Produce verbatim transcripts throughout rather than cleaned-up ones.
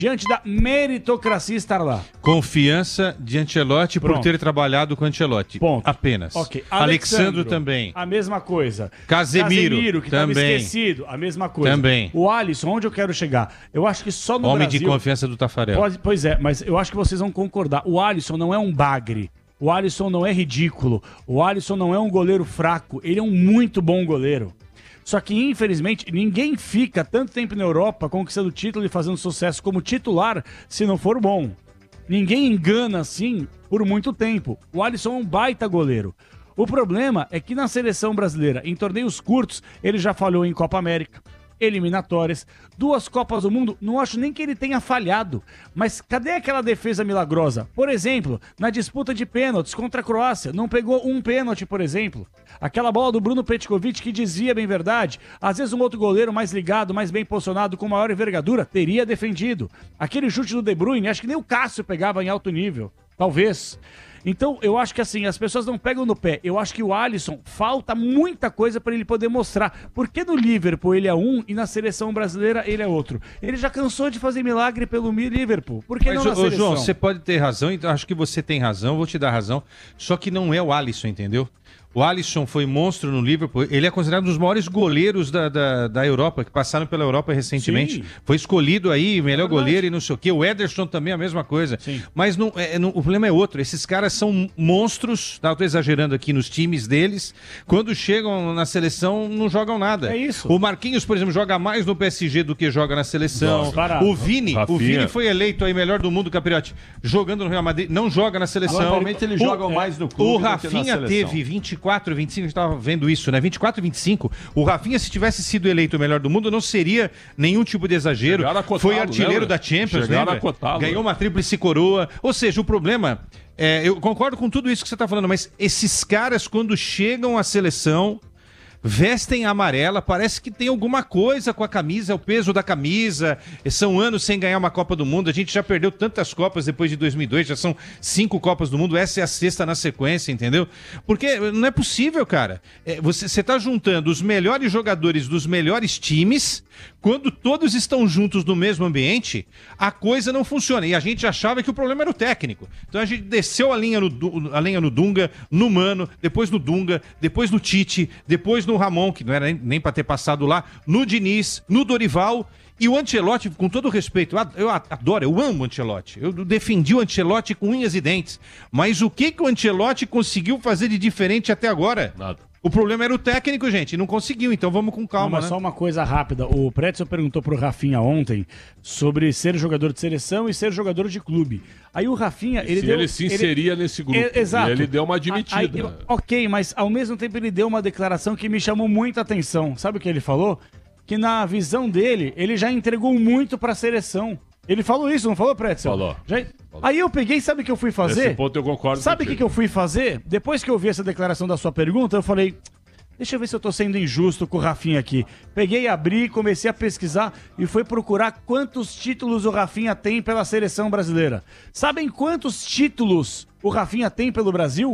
diante da meritocracia estar lá. Confiança de Ancelotti por Pronto. ter trabalhado com Ancelotti. Ponto. Apenas. Ok. Alexandro também. A mesma coisa. Casemiro que estava também. esquecido. A mesma coisa. Também. O Alisson, onde eu quero chegar? Eu acho que só no Homem Brasil... de confiança do Tafarel. Pode- pois é, mas eu acho que vocês vão concordar. O Alisson não é um bagre. O Alisson não é ridículo. O Alisson não é um goleiro fraco. Ele é um muito bom goleiro. Só que, infelizmente, ninguém fica tanto tempo na Europa conquistando título e fazendo sucesso como titular se não for bom. Ninguém engana assim por muito tempo. O Alisson é um baita goleiro. O problema é que na seleção brasileira, em torneios curtos, ele já falhou em Copa América, eliminatórias, duas Copas do Mundo, não acho nem que ele tenha falhado. Mas cadê aquela defesa milagrosa? Por exemplo, na disputa de pênaltis contra a Croácia, não pegou um pênalti, por exemplo. Aquela bola do Bruno Petkovic que desvia bem verdade. Às vezes um outro goleiro mais ligado, mais bem posicionado, com maior envergadura, teria defendido. Aquele chute do De Bruyne, acho que nem o Cássio pegava em alto nível. Talvez. Então, eu acho que assim, as pessoas não pegam no pé. Eu acho que o Alisson, falta muita coisa para ele poder mostrar. Porque no Liverpool ele é um e na seleção brasileira ele é outro. Ele já cansou de fazer milagre pelo Liverpool. Por que Mas, não na ô, seleção? João, você pode ter razão, então acho que você tem razão, vou te dar razão. Só que não é o Alisson, entendeu? O Alisson foi monstro no Liverpool. Ele é considerado um dos maiores goleiros da, da, da Europa, que passaram pela Europa recentemente. Sim. Foi escolhido aí, melhor É verdade. goleiro e não sei o quê. O Ederson também é a mesma coisa. Sim. Mas não, é, não- o problema é outro. Esses caras são monstros, tá? Eu tô exagerando aqui nos times deles. Quando chegam na seleção, não jogam nada. É isso. O Marquinhos, por exemplo, joga mais no P S G do que joga na seleção. Nossa, parado. O Vini, o Rafinha. Vini foi eleito aí melhor do mundo, Capriotti, jogando no Real Madrid, não joga na seleção. Normalmente eles O- jogam mais no clube O do que na Rafinha seleção. teve vinte e quatro, vinte e cinco, a gente tava vendo isso, né? vinte e quatro, vinte e cinco. O Rafinha, se tivesse sido eleito o melhor do mundo, não seria nenhum tipo de exagero. Chegaram a cotá-lo, Foi artilheiro lembra? da Champions, Chegaram lembra? a cotá-lo. Ganhou uma tríplice coroa. Ou seja, o problema, é, eu concordo com tudo isso que você tá falando, mas esses caras, quando chegam à seleção, vestem amarela, parece que tem alguma coisa com a camisa, o peso da camisa. São anos sem ganhar uma Copa do Mundo. A gente já perdeu tantas Copas depois de dois mil e dois, já são cinco Copas do Mundo. Essa é a sexta na sequência, entendeu? Porque não é possível, cara. É, você, você tá juntando os melhores jogadores dos melhores times, quando todos estão juntos no mesmo ambiente, a coisa não funciona. E a gente achava que o problema era o técnico. Então a gente desceu a linha no, Du- a linha no Dunga, no Mano, depois no Dunga, depois no Tite, depois no Ramon, que não era nem, nem para ter passado lá, no Diniz, no Dorival. E o Ancelotti, com todo respeito, eu ad- eu adoro, eu amo o Ancelotti. Eu defendi o Ancelotti com unhas e dentes. Mas o que, que o Ancelotti conseguiu fazer de diferente até agora? Nada. O problema era o técnico, gente, e não conseguiu. Então vamos com Não, calma, mas né? só uma coisa rápida. O Pretzel perguntou pro Rafinha ontem sobre ser jogador de seleção e ser jogador de clube. Aí o Rafinha, ele Se deu... ele se inseria nesse grupo. É, exato. E ele deu uma admitida. Aí, eu- ok, mas ao mesmo tempo ele deu uma declaração que me chamou muita atenção. Sabe o que ele falou? Que na visão dele, ele já entregou muito pra seleção. Ele falou isso, não falou, Pretzel? Falou. Já- Aí eu peguei, sabe o que eu fui fazer? Nesse ponto eu concordo Sabe o que, contigo. que eu fui fazer? Depois que eu vi essa declaração da sua pergunta, eu falei... Deixa eu ver se eu tô sendo injusto com o Rafinha aqui. Peguei, abri, comecei a pesquisar e fui procurar quantos títulos o Rafinha tem pela seleção brasileira. Sabem quantos títulos o Rafinha tem pelo Brasil?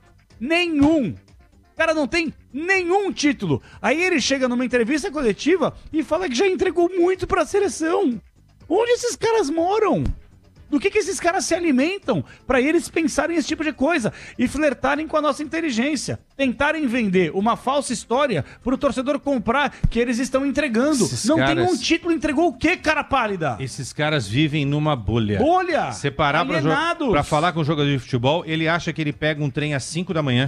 Nenhum! O cara não tem nenhum título. Aí ele chega numa entrevista coletiva e fala que já entregou muito pra seleção. Onde esses caras moram? Do que, que esses caras se alimentam para eles pensarem esse tipo de coisa e flertarem com a nossa inteligência? Tentarem vender uma falsa história pro torcedor comprar que eles estão entregando. Esses Não caras- tem um título, entregou o quê, cara pálida? Esses caras vivem numa bolha. Bolha! Você parar pra, jo- Alienados! pra falar com um jogador de futebol, ele acha que ele pega um trem às cinco da manhã,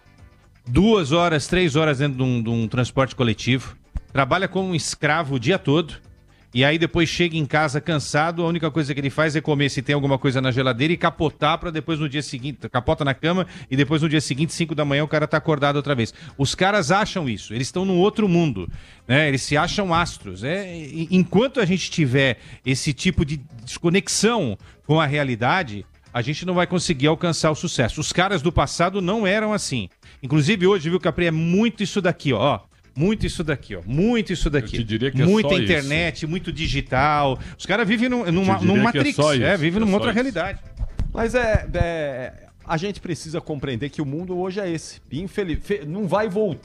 duas horas, três horas dentro de um, de um transporte coletivo, trabalha como um escravo o dia todo, e aí depois chega em casa cansado, a única coisa que ele faz é comer se tem alguma coisa na geladeira e capotar pra depois no dia seguinte, capota na cama e depois no dia seguinte, cinco da manhã, o cara tá acordado outra vez. Os caras acham isso, eles estão num outro mundo, né? Eles se acham astros. É, e- enquanto a gente tiver esse tipo de desconexão com a realidade, a gente não vai conseguir alcançar o sucesso. Os caras do passado não eram assim. Inclusive hoje, viu, Capri, é muito isso daqui, ó. ó. Muito isso daqui, ó. Muito isso daqui. Eu te diria que é Muita só internet, muito digital. Os caras vivem num, numa, diria num que é Matrix. só isso, É, vivem é numa só outra isso. realidade. Mas é, é, a gente precisa compreender que o mundo hoje é esse. Infeliz, fe- não vai voltar.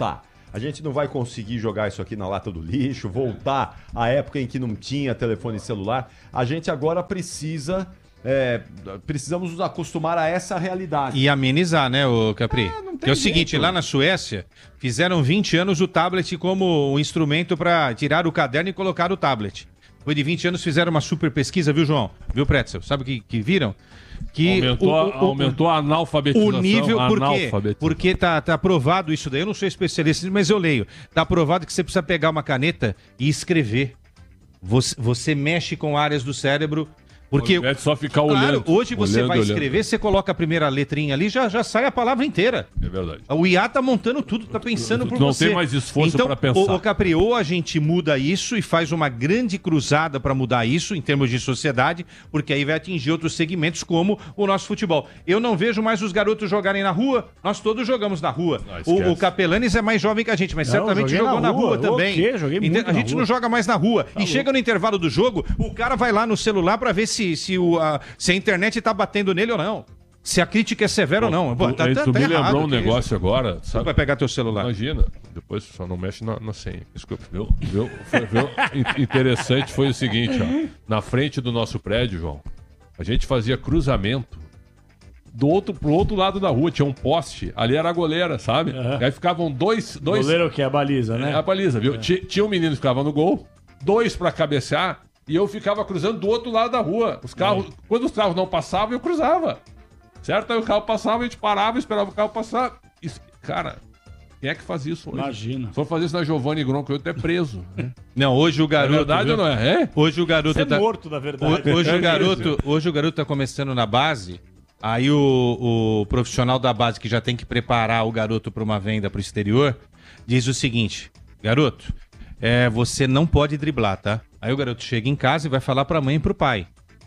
A gente não vai conseguir jogar isso aqui na lata do lixo, voltar à época em que não tinha telefone celular. A gente agora precisa... É, precisamos nos acostumar a essa realidade. E amenizar, né, o Capri? É, não tem que é o jeito. seguinte, lá na Suécia, fizeram vinte anos o tablet como um instrumento para tirar o caderno e colocar o tablet. Depois de vinte anos fizeram uma super pesquisa, viu, João? Viu, Pretzel? Sabe o que, que viram? Que aumentou, o, a, o, aumentou a analfabetização. O nível, por quê? analfabetização. Porque tá, tá aprovado isso daí. Eu não sou especialista, mas eu leio. Tá aprovado que você precisa pegar uma caneta e escrever. Você, você mexe com áreas do cérebro. Porque, Ao invés de só ficar claro, olhando. hoje você olhando, vai olhando. escrever, você coloca a primeira letrinha ali, já, já sai a palavra inteira. É verdade. O I A tá montando tudo, tá pensando por Não você. tem mais esforço então, pra pensar. O, o Capri, ou a gente muda isso e faz uma grande cruzada para mudar isso em termos de sociedade, porque aí vai atingir outros segmentos como o nosso futebol. Eu não vejo mais os garotos jogarem na rua, nós todos jogamos na rua. Não, o, o Capelanes é mais jovem que a gente, mas Não, certamente joguei jogou na na rua, rua. também. O quê? Joguei Então, muito a na gente rua. não joga mais na rua. Tá e chega no intervalo do jogo, o cara vai lá no celular para ver se, se, o, a, se a internet tá batendo nele ou não. Se a crítica é severa ou não. Pô, Tu, tá, aí tá, tu tá me errado, lembrou um que negócio isso? agora, Tu sabe? vai pegar teu celular. Imagina, depois só não mexe na, na senha. Desculpa, viu? viu? Foi, viu? In- Interessante foi o seguinte, ó. Na frente do nosso prédio, João, a gente fazia cruzamento do outro pro outro lado da rua, tinha um poste, ali era a goleira, sabe? Aham. Aí ficavam dois... dois Goleiro que é a baliza, né? É a baliza, viu? Ti- Tinha um menino que ficava no gol, dois pra cabecear, e eu ficava cruzando do outro lado da rua. Os carros, quando os carros não passavam, eu cruzava. Certo? Aí o carro passava, a gente parava, esperava o carro passar. Isso- cara, quem é que faz isso hoje? Imagina. Se for fazer isso na Giovanni Gronco, eu até preso. Né? Não, hoje o É garoto... verdade viu? ou não é? É? Hoje o garoto Você é tá... morto, na verdade. Ho- Hoje É o garoto, mesmo. hoje o garoto tá começando na base, aí o, o profissional da base que já tem que preparar o garoto para uma venda para o exterior, diz o seguinte, garoto, é, você não pode driblar, tá? Aí o garoto chega em casa e vai falar para a mãe e para o pai.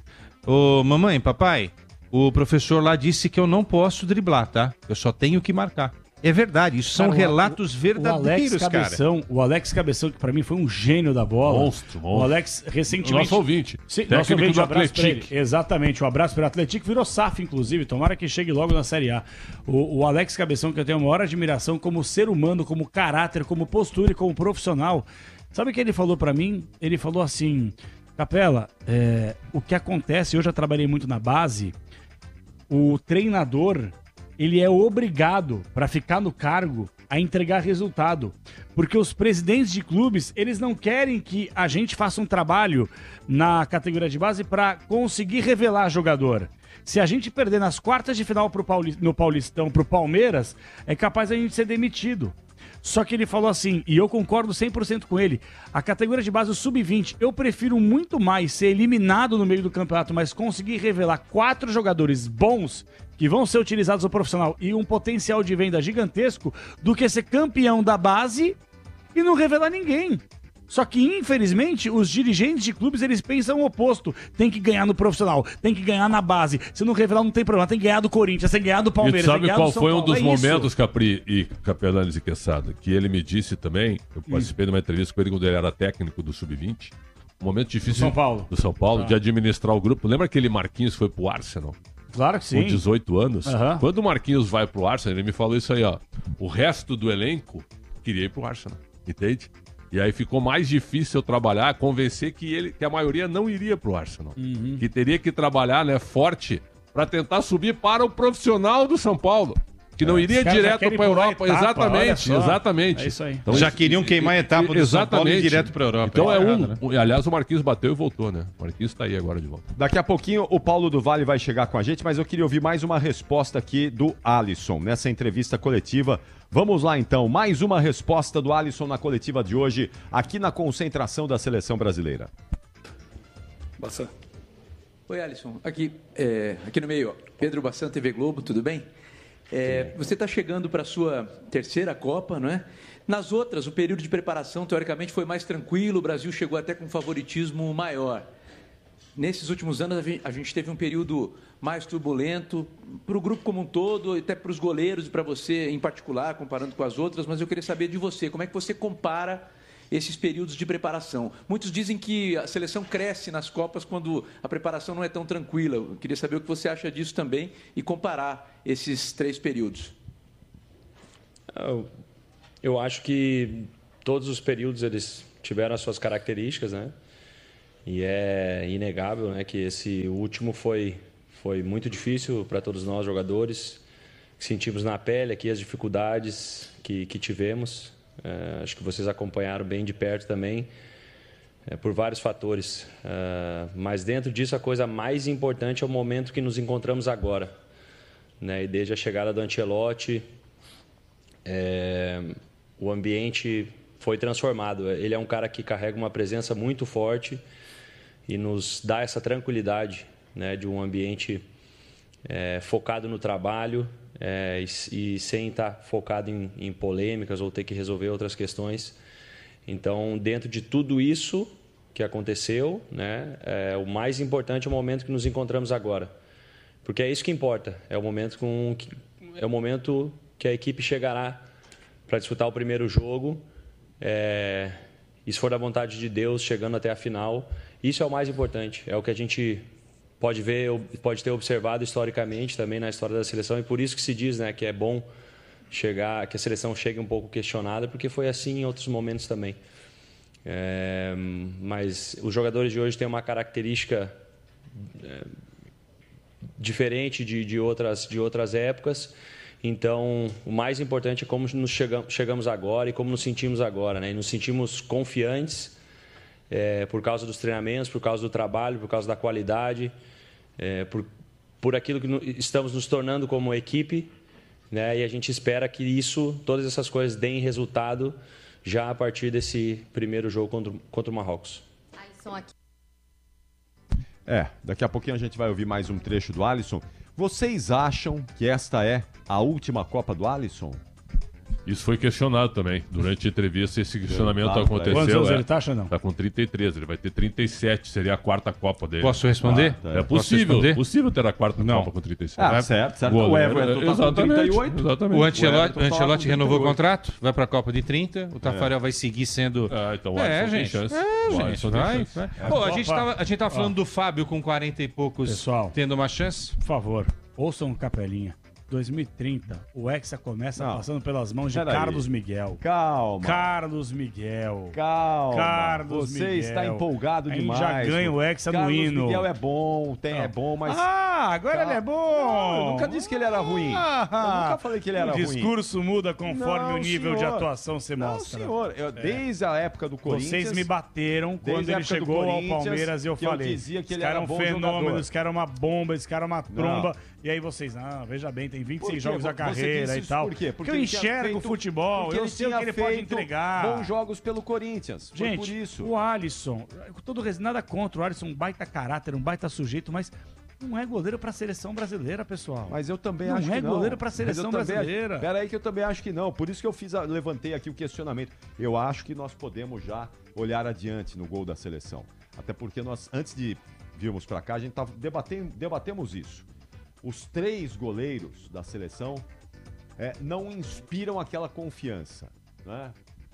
Ô, mamãe, papai, o professor lá disse que eu não posso driblar, tá? Eu só tenho que marcar. É verdade, isso são Cara, o- relatos o verdadeiros, Alex cara. Cabeção, o Alex Cabeção, que pra mim foi um gênio da bola. Monstro, monstro. O Alex recentemente... Nosso ouvinte. Sim, Técnico nosso ouvinte, do um abraço pra ele. Atlético. Exatamente, um abraço para o Atlético. Virou S A F, inclusive. Tomara que chegue logo na Série A. O, o Alex Cabeção, que eu tenho a maior admiração como ser humano, como caráter, como postura e como profissional. Sabe o que ele falou pra mim? Ele falou assim, Capela, é, o que acontece, eu já trabalhei muito na base, o treinador, ele é obrigado, para ficar no cargo, a entregar resultado. Porque os presidentes de clubes, eles não querem que a gente faça um trabalho na categoria de base para conseguir revelar jogador. Se a gente perder nas quartas de final pro Pauli- no Paulistão pro Palmeiras, é capaz a gente ser demitido. Só que ele falou assim, e eu concordo cem por cento com ele, a categoria de base, o sub vinte, eu prefiro muito mais ser eliminado no meio do campeonato, mas conseguir revelar quatro jogadores bons que vão ser utilizados no profissional e um potencial de venda gigantesco, do que ser campeão da base e não revelar ninguém. Só que, infelizmente, os dirigentes de clubes, eles pensam o oposto. Tem que ganhar no profissional, tem que ganhar na base. Se não revelar, não tem problema. Tem que ganhar do Corinthians, tem que ganhar do E tu Palmeiras, tem que sabe ganhar qual do São foi um Paulo. dos É isso. momentos, Capri e Capelanes e Quesada, que ele me disse também, eu participei de uma entrevista com ele quando ele era técnico do sub vinte, um momento difícil Do São Paulo. do São Paulo, Ah. de administrar o grupo. Lembra aquele Marquinhos foi pro Arsenal? Claro que sim. Com dezoito anos? Aham. Quando o Marquinhos vai pro Arsenal, ele me falou isso aí, ó. O resto do elenco queria ir pro Arsenal, entende? E aí ficou mais difícil eu trabalhar, convencer que ele, que a maioria não iria pro Arsenal. Uhum. Que teria que trabalhar, né, forte para tentar subir para o profissional do São Paulo. Que não iria Os caras já direto querem para a pular Europa. etapa, olha exatamente, só. exatamente. É isso aí. Então, Já isso- queriam queimar a etapa do São Paulo e ir direto pra Europa. Então é É um. errado, né? um- Aliás, o Marquinhos bateu e voltou, né? O Marquinhos tá aí agora de volta. Daqui a pouquinho o Paulo do Vale vai chegar com a gente, mas eu queria ouvir mais uma resposta aqui do Alisson nessa entrevista coletiva. Vamos lá então, mais uma resposta do Alisson na coletiva de hoje, aqui na concentração da Seleção Brasileira. Bassan. Oi, Alisson. Aqui, é, aqui no meio, ó. Pedro Bassan, T V Globo, tudo bem? É, você está chegando para a sua terceira Copa, não é? Nas outras, o período de preparação, teoricamente, foi mais tranquilo, o Brasil chegou até com um favoritismo maior. Nesses últimos anos, a gen- a gente teve um período mais turbulento, para o grupo como um todo, até para os goleiros e para você em particular, comparando com as outras, mas eu queria saber de você, como é que você compara esses períodos de preparação? Muitos dizem que a seleção cresce nas Copas quando a preparação não é tão tranquila. Eu queria saber o que você acha disso também e comparar esses três períodos. Eu acho que todos os períodos eles tiveram as suas características, né? E é inegável, né, que esse último foi, foi muito difícil para todos nós, jogadores. Sentimos na pele aqui as dificuldades que, que tivemos. É, acho que vocês acompanharam bem de perto também, é, por vários fatores. É, mas dentro disso, a coisa mais importante é o momento que nos encontramos agora. Né? E desde a chegada do Ancelotti, é, o ambiente foi transformado. Ele é um cara que carrega uma presença muito forte e nos dá essa tranquilidade, né, de um ambiente é, focado no trabalho é, e, e sem estar focado em, em polêmicas ou ter que resolver outras questões. Então, dentro de tudo isso que aconteceu, né, é, o mais importante é o momento que nos encontramos agora, porque é isso que importa. É o momento com que, é o momento que a equipe chegará para disputar o primeiro jogo. É, e se for da vontade de Deus, chegando até a final, isso é o mais importante. É o que a gente pode ver, pode ter observado historicamente também na história da seleção, e por isso que se diz, né, que é bom chegar, que a seleção chegue um pouco questionada, porque foi assim em outros momentos também. É, mas os jogadores de hoje têm uma característica é, diferente de, de, outras, de outras épocas. Então, o mais importante é como nos chegamos, chegamos agora e como nos sentimos agora, né? E nos sentimos confiantes é, por causa dos treinamentos, por causa do trabalho, por causa da qualidade, é, por, por aquilo que no, estamos nos tornando como equipe, né? E a gente espera que isso, todas essas coisas deem resultado já a partir desse primeiro jogo contra, contra o Marrocos. É, daqui a pouquinho a gente vai ouvir mais um trecho do Alisson. Vocês acham que esta é a última Copa do Alisson? Isso foi questionado também. Durante a entrevista, esse questionamento Claro, aconteceu. Quantos anos é, ele tá, Xandão? Tá com trinta e três, ele vai ter trinta e sete, seria a quarta Copa dele. Posso responder? Ah, É Posso possível, responder? possível ter a quarta Não. Copa com trinta e sete. Ah, certo, certo. O Goleiro, Everton tá com exatamente, trinta e oito. exatamente. O Ancelotti, Everton o tá Ancelotti lá com renovou o trinta e oito. contrato, vai para a Copa de trinta, o Tafarel vai seguir sendo... Ah, então o É, Alisson tem gente. chance. É, O gente, Alisson tem vai, chance. vai. Pô, a gente Copa- tava, a gente tava falando do Fábio com quarenta e poucos Pessoal. tendo uma chance. Por favor, ouçam o Capelinha. dois mil e trinta, o Hexa começa Não. passando pelas mãos de Peraí. Carlos Miguel. Calma. Carlos Miguel. Calma. Carlos Você Miguel. está empolgado A gente demais. já ganha o Hexa no Carlos hino. Miguel é bom, tem, é Não. bom, mas... Ah, agora ele é bom. Não, eu nunca disse que ele era ruim. Ah, Eu nunca falei que ele era o ruim. discurso muda conforme Não, o nível de senhor. atuação você Não, mostra. senhor. Eu, desde a época do Corinthians... Vocês me bateram Desde quando a ele época do chegou ao Corinthians, Palmeiras e eu que eu falei. dizia que esse ele cara era é um bom fenômeno, jogador. esse cara é uma bomba, esse cara é uma tromba. E aí vocês, ah, veja bem, tem vinte e seis Por quê? jogos da Você carreira disse e isso tal. por quê? Porque, Porque eu ele tinha enxergo o feito- futebol, porque eu ele sei o que tinha ele pode feito entregar. bons jogos pelo Corinthians. Foi Gente, por isso. o Alisson, com todo res- nada contra, o Alisson é um baita caráter, um baita sujeito, mas não é goleiro pra seleção brasileira, pessoal. Mas eu também Não acho é que não. goleiro pra Mas seleção eu também brasileira. Acho... Pera aí que eu também acho que não. Por isso que eu fiz a... levantei aqui o questionamento. Eu acho que nós podemos já olhar adiante no gol da seleção. Até porque nós, antes de virmos pra cá, a gente tava debatendo, debatemos isso. Os três goleiros da seleção é, não inspiram aquela confiança, né?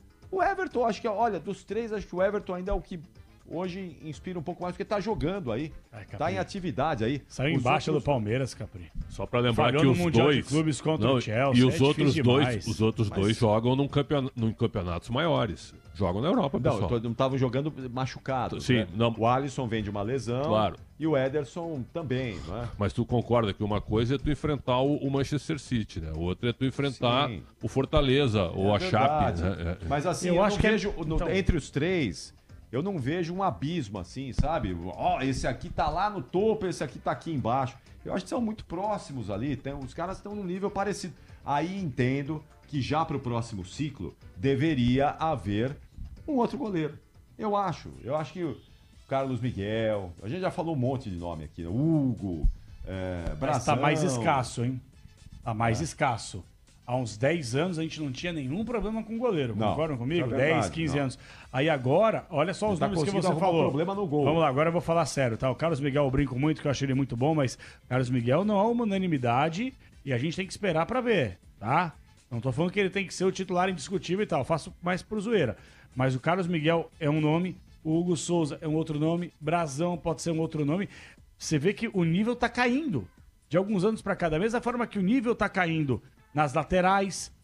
O Everton, acho que, olha, dos três, acho que o Everton ainda é o que hoje inspira um pouco mais, porque tá jogando aí, Ai, Capri. tá em atividade aí. Saiu Os embaixo outros- do Palmeiras, Capri. Só pra lembrar Falhou que no os Mundial de dois. Clubes contra o Chelsea, E é os outros difícil dois, demais. os outros Mas- dois jogam num, campeon... num campeonatos maiores. Jogam na Europa, Não, pessoal. eu tô- não estavam jogando machucados. Sim, né? não. O Alisson vem de uma lesão. Claro. E o Ederson também, não é? Mas tu concorda que uma coisa é tu enfrentar o, o Manchester City, né? Outra é tu enfrentar Sim. o Fortaleza ou É a Chape, verdade. né? É- Mas assim, Eu eu, acho não que é- vejo, no- então- entre os três, eu não vejo um abismo assim, sabe? Ó, esse aqui tá lá no topo, esse aqui tá aqui embaixo. Eu acho que são muito próximos ali, tem, os caras estão num nível parecido. Aí entendo que já pro próximo ciclo deveria haver um outro goleiro. Eu acho. Eu acho que o Carlos Miguel, a gente já falou um monte de nome aqui, né? Hugo, é, Mas Brazão. tá mais escasso, hein? Tá É. mais escasso. Há uns dez anos a gente não tinha nenhum problema com o goleiro. Não, Concordam comigo? isso é verdade, dez, quinze não. anos. Aí agora, olha só os Tá números que conseguindo você arrumar falou. problema no gol. Vamos lá, agora eu vou falar sério, tá? O Carlos Miguel eu brinco muito, que eu achei ele muito bom, mas o Carlos Miguel não é uma unanimidade e a gente tem que esperar pra ver, tá? Não tô falando que ele tem que ser o titular indiscutível e tal, eu faço mais pro zoeira. Mas o Carlos Miguel é um nome, o Hugo Souza é um outro nome, Brazão pode ser um outro nome. Você vê que o nível tá caindo. De alguns anos pra cá, da mesma forma que o nível tá caindo nas laterais,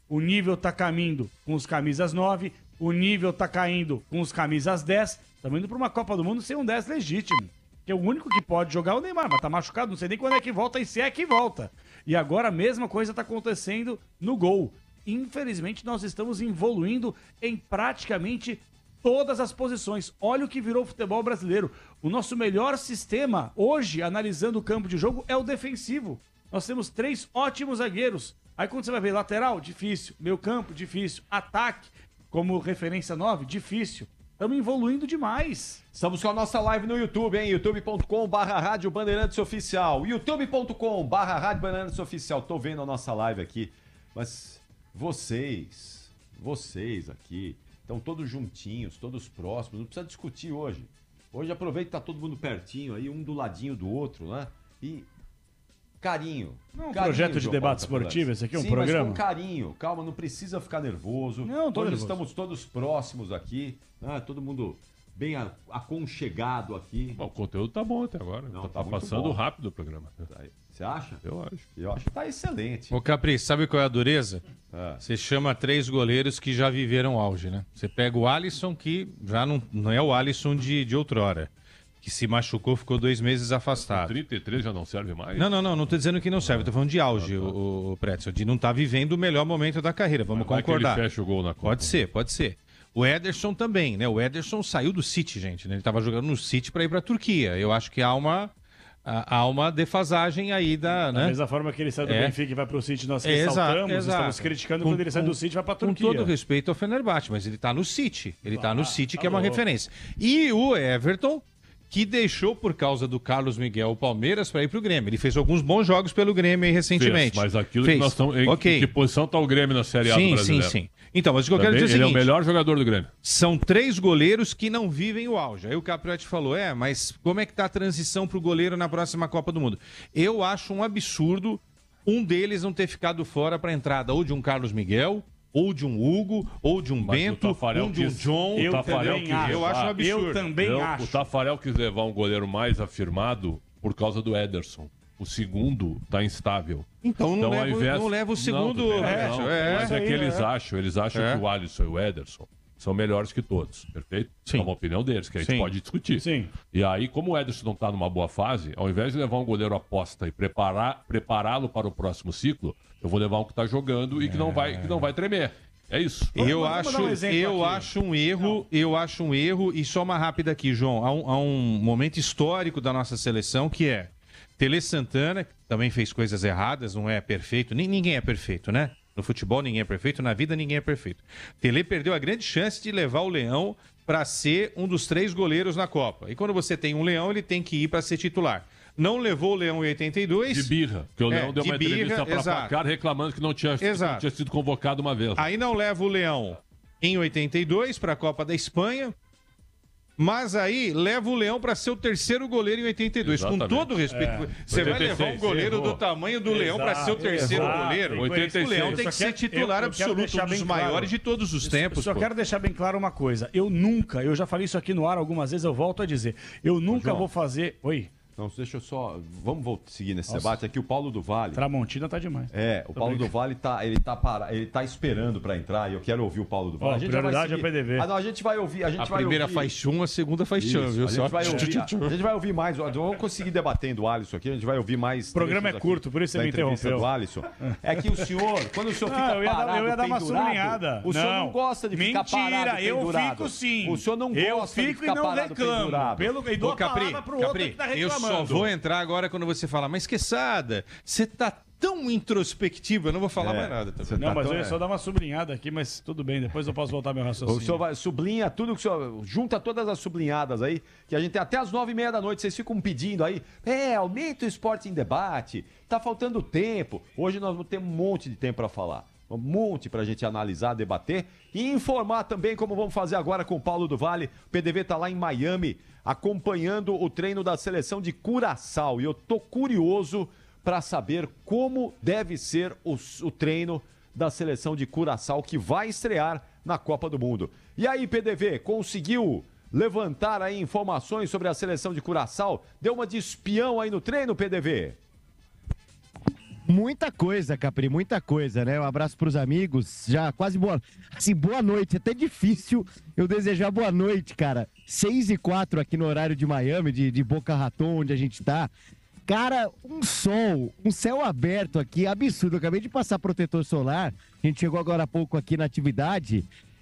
o nível tá caindo com os camisas nove, o nível tá caindo com os camisas dez. Estamos indo para uma Copa do Mundo sem um dez legítimo. Que é o único que pode jogar é o Neymar, mas tá machucado, não sei nem quando é que volta e se é que volta. E agora a mesma coisa tá acontecendo no gol. Infelizmente, nós estamos evoluindo em praticamente todas as posições. Olha o que virou o futebol brasileiro. O nosso melhor sistema, hoje, analisando o campo de jogo, é o defensivo. Nós temos três ótimos zagueiros. Aí quando você vai ver lateral, difícil. Meio campo, difícil. Ataque, como referência nove, difícil. Estamos evoluindo demais. Estamos com a nossa live no YouTube, hein? youtube ponto com barra Rádio Bandeirantes Oficial. youtube ponto com barra Rádio Bandeirantes Oficial. Tô vendo a nossa live aqui, mas vocês, vocês aqui, estão todos juntinhos, todos próximos, não precisa discutir hoje. Hoje aproveita que tá todo mundo pertinho aí, um do ladinho do outro, né? E carinho. Não é um carinho, projeto de João debate Paulo esportivo, esse aqui é um Sim, programa? mas com carinho. Calma, não precisa ficar nervoso. Não, tô Hoje nervoso. estamos todos próximos aqui, né? Todo mundo bem a- aconchegado aqui. Bom, o conteúdo tá bom até agora. Não, tá tá muito passando bom. rápido o programa. Você acha? Eu acho. Eu acho que tá excelente. Ô Capri, sabe qual é a dureza? Ah. Você chama três goleiros que já viveram auge, né? Você pega o Alisson, que já não, não é o Alisson de, de outrora, que se machucou, ficou dois meses afastado. trinta e três já não serve mais? Não, não, não, não tô dizendo que não serve, tô falando de auge, o, o Pretzel, de não estar vivendo o melhor momento da carreira, vamos Vai que concordar. ele fecha o gol na Copa. Pode ser, pode ser. O Ederson também, né? O Ederson saiu do City, gente, né? Ele tava jogando no City para ir pra Turquia. Eu acho que há uma, há uma defasagem aí da, Da né? mesma forma que ele sai do É. Benfica e vai pro City, nós É, exato, ressaltamos, exato. estamos criticando Com- quando ele sai com- do City e vai pra Com Turquia. todo respeito ao Fenerbahçe, mas ele tá no City. Ele tá no City, que é uma louco. referência. E o Everton, que deixou por causa do Carlos Miguel o Palmeiras para ir pro Grêmio. Ele fez alguns bons jogos pelo Grêmio aí recentemente. Fez, mas aquilo Fez. que nós estamos. Em Ok. que posição tá o Grêmio na Série A do Sim, sim, brasileiro? sim. Então, mas o que eu quero Também, dizer é o ele é o seguinte, melhor jogador do Grêmio. são três goleiros que não vivem o auge. Aí o Capriotti falou, é, mas como é que tá a transição pro goleiro na próxima Copa do Mundo? Eu acho um absurdo um deles não ter ficado fora para entrada ou de um Carlos Miguel, ou de um Hugo, ou de um Mas Bento, o Tafarel ou de um quis- John. Eu o Tafarel também quis acho. Eu acho um absurdo. Eu também Eu- acho. O Tafarel quis levar um goleiro mais afirmado por causa do Ederson. O segundo tá instável. Então não, leva, não leva o segundo. Não, tu tem é, razão. é, mas é que aí, eles é. acham, eles acham É. que o Alisson e o Ederson são melhores que todos, perfeito? Sim. É uma opinião deles, que a gente Sim. pode discutir. Sim. E aí, como o Ederson não tá numa boa fase, ao invés de levar um goleiro aposta e preparar, prepará-lo para o próximo ciclo, eu vou levar um que tá jogando e que não vai, que não vai tremer. É isso. Eu Vamos- vamos acho, dar um exemplo eu aqui. acho um erro, eu acho um erro, e só uma rápida aqui, João, há um, há um momento histórico da nossa seleção que é Tele Santana, que também fez coisas erradas, não é perfeito, nem, ninguém é perfeito, né? No futebol ninguém é perfeito, na vida ninguém é perfeito. Tele perdeu a grande chance de levar o Leão para ser um dos três goleiros na Copa. E quando você tem um Leão, ele tem que ir para ser titular. Não levou o Leão em oitenta e dois. De birra. Porque o É, Leão deu de uma birra, entrevista pra exato. Placar reclamando que não tinha, que Exato. não tinha sido convocado uma vez. Aí não leva o Leão em oitenta e dois para a Copa da Espanha, mas aí leva o Leão para ser o terceiro goleiro em oitenta e dois. Com Exatamente. todo respeito, você vai oitenta e seis, levar um goleiro errou. do tamanho do Leão para ser o terceiro exato. goleiro? oitenta e O Leão seis. tem Eu que só ser quero- titular eu- eu quero absoluto, deixar um dos bem claro. maiores de todos os tempos. Só pô. quero deixar bem claro uma coisa. Eu nunca, eu já falei isso aqui no ar algumas vezes, eu volto a dizer. Eu nunca João. vou fazer. Oi, Não, deixa eu só. Vamos voltar, seguir nesse debate aqui. O Paulo do Vale. Tramontina tá demais. É, o Paulo do Vale tá, ele tá, para, ele tá esperando pra entrar e eu quero ouvir o Paulo do Vale. Ó, a gente já vai prioridade é seguir- o P D V. Ah, não, a gente vai ouvir. A, gente A vai primeira ouvir... faz chum, a segunda faz chão, Isso, viu? a, gente vai ouvir, a, Só- a gente vai ouvir mais. ó, Vamos conseguir debatendo o Alisson aqui. A gente vai ouvir mais. O programa trechos é curto, aqui por isso você da me entrevista interrompeu. do Alisson. É que o senhor, quando o senhor Não, fica eu ia dar- parado, eu ia dar uma pendurado, sublinhada. O senhor não Não. gosta de ficar Mentira, parado, eu pendurado. fico sim. O senhor não Eu gosta de fico e ficar não parado, reclamo. pendurado. Pelo, e dou Ô, a Capri, palavra pro outro Capri, que tá eu reclamando. só vou entrar agora quando você falar, mas Quesada, você tá tão introspectivo, eu não vou falar É, mais nada. Também. você Não, tá mas tão- eu ia só dar uma sublinhada aqui, mas tudo bem, depois eu posso voltar meu raciocínio. O senhor vai, sublinha tudo que o senhor. Junta todas as sublinhadas aí, que a gente tem até as nove e meia da noite. Vocês ficam pedindo aí. É, aumenta o esporte em debate. Tá faltando tempo. Hoje nós vamos ter um monte de tempo para falar. Um monte pra gente analisar, debater e informar também, como vamos fazer agora com o Paulo do Vale. O P D V tá lá em Miami, acompanhando o treino da seleção de Curaçao. E eu tô curioso para saber como deve ser o, o treino da seleção de Curaçao, que vai estrear na Copa do Mundo. E aí, P D V, conseguiu levantar aí informações sobre a seleção de Curaçao? Deu uma de espião aí no treino, P D V? Muita coisa, Capri, muita coisa, né? Um abraço pros amigos, já quase boa... Assim, boa noite, é até difícil eu desejar boa noite, cara. seis e quatro aqui no horário de Miami, de, de Boca Raton, onde a gente tá. Cara, um sol, um céu aberto aqui, absurdo. Eu acabei de passar protetor solar, a gente chegou agora há pouco aqui na atividade.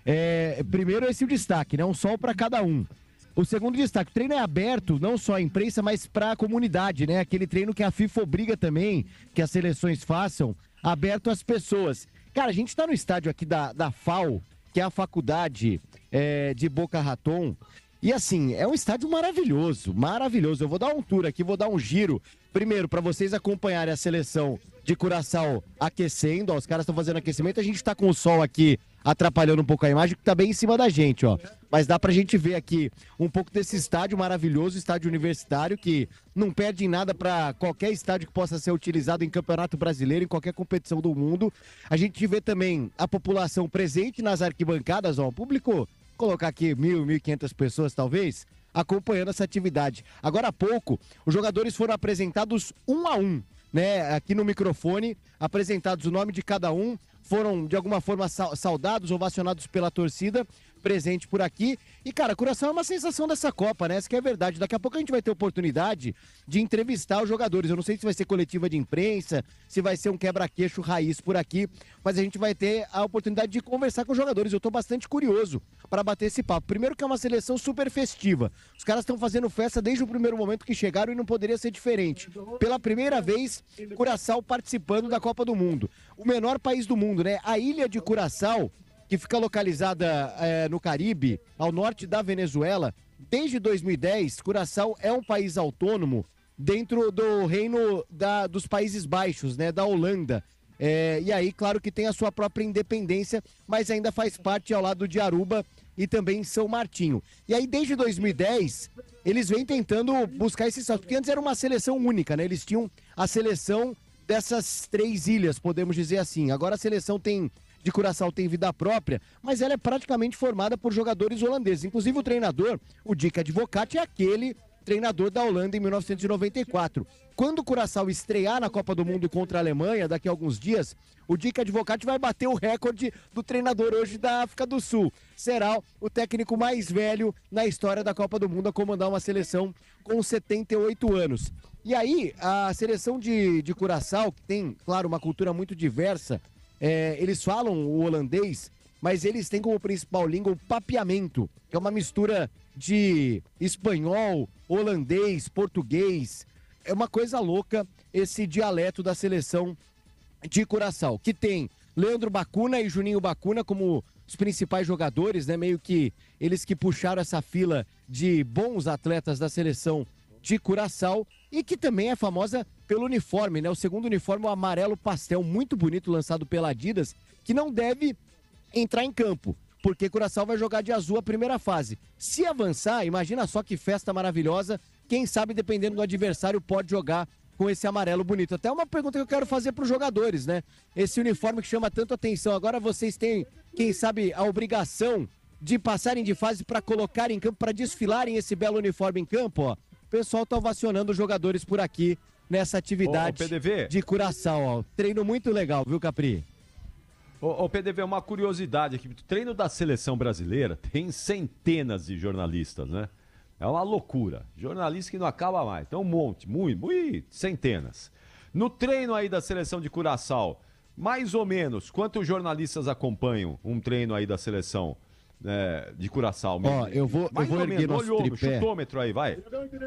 É, primeiro esse é o destaque, né? Um sol para cada um. O segundo destaque, o treino é aberto, não só à imprensa, mas para a comunidade, né? Aquele treino que a FIFA obriga também que as seleções façam, aberto às pessoas. Cara, a gente está no estádio aqui da, da F A U, que é a faculdade é, de Boca Raton. E assim, é um estádio maravilhoso, maravilhoso. Eu vou dar um tour aqui, vou dar um giro. Primeiro, para vocês acompanharem a seleção de Curaçao aquecendo. Ó, os caras estão fazendo aquecimento. A gente está com o sol aqui atrapalhando um pouco a imagem, que tá bem em cima da gente, ó. Mas dá pra gente ver aqui um pouco desse estádio maravilhoso, estádio universitário, que não perde em nada pra qualquer estádio que possa ser utilizado em campeonato brasileiro, em qualquer competição do mundo. A gente vê também a população presente nas arquibancadas, ó. O público, colocar aqui mil, mil e quinhentas pessoas, talvez, acompanhando essa atividade. Agora há pouco, os jogadores foram apresentados um a um, né? Aqui no microfone, apresentados o nome de cada um, foram de alguma forma saudados, ovacionados pela torcida presente por aqui. E, cara, Curaçao é uma sensação dessa Copa, né? Essa que é a verdade. Daqui a pouco a gente vai ter oportunidade de entrevistar os jogadores. Eu não sei se vai ser coletiva de imprensa, se vai ser um quebra-queixo raiz por aqui, mas a gente vai ter a oportunidade de conversar com os jogadores. Eu tô bastante curioso para bater esse papo. Primeiro que é uma seleção super festiva. Os caras estão fazendo festa desde o primeiro momento que chegaram e não poderia ser diferente. Pela primeira vez, Curaçao participando da Copa do Mundo. O menor país do mundo, né? A ilha de Curaçao, que fica localizada é, no Caribe, ao norte da Venezuela, desde dois mil e dez, Curaçao é um país autônomo dentro do reino da, dos Países Baixos, né, da Holanda. É, e aí, claro que tem a sua própria independência, mas ainda faz parte ao lado de Aruba e também São Martinho. E aí, desde dois mil e dez, eles vêm tentando buscar esse salto, porque antes era uma seleção única, né? Eles tinham a seleção dessas três ilhas, podemos dizer assim. Agora a seleção tem... de Curaçao tem vida própria, mas ela é praticamente formada por jogadores holandeses. Inclusive o treinador, o Dick Advocaat, é aquele treinador da Holanda em mil novecentos e noventa e quatro. Quando o Curaçao estrear na Copa do Mundo contra a Alemanha, daqui a alguns dias, o Dick Advocaat vai bater o recorde do treinador hoje da África do Sul. Será o técnico mais velho na história da Copa do Mundo a comandar uma seleção com setenta e oito anos. E aí, a seleção de, de Curaçao, que tem, claro, uma cultura muito diversa, É, eles falam o holandês, mas eles têm como principal língua o papiamento, que é uma mistura de espanhol, holandês, português. É uma coisa louca esse dialeto da seleção de Curaçao, que tem Leandro Bacuna e Juninho Bacuna como os principais jogadores, né? Meio que eles que puxaram essa fila de bons atletas da seleção de Curaçao, e que também é famosa pelo uniforme, né? O segundo uniforme, o amarelo pastel, muito bonito, lançado pela Adidas, que não deve entrar em campo, porque Curaçao vai jogar de azul a primeira fase. Se avançar, imagina só que festa maravilhosa, quem sabe, dependendo do adversário, pode jogar com esse amarelo bonito. Até uma pergunta que eu quero fazer para os jogadores, né? Esse uniforme que chama tanto atenção, agora vocês têm, quem sabe, a obrigação de passarem de fase para colocar em campo, para desfilarem esse belo uniforme em campo, ó. O pessoal tá ovacionando os jogadores por aqui nessa atividade ô, ô, P D V. de Curaçao, ó. Treino muito legal, viu, Capri? Ô, ô P D V, uma curiosidade aqui. O treino da seleção brasileira tem centenas de jornalistas, né? É uma loucura. Jornalista que não acaba mais. Então um monte, muito, muito, centenas. No treino aí da seleção de Curaçao, mais ou menos, quantos jornalistas acompanham um treino aí da seleção é, de Curaçao? Ó, eu vou, eu vou erguer nosso olhômetro, tripé. chutômetro aí, vai.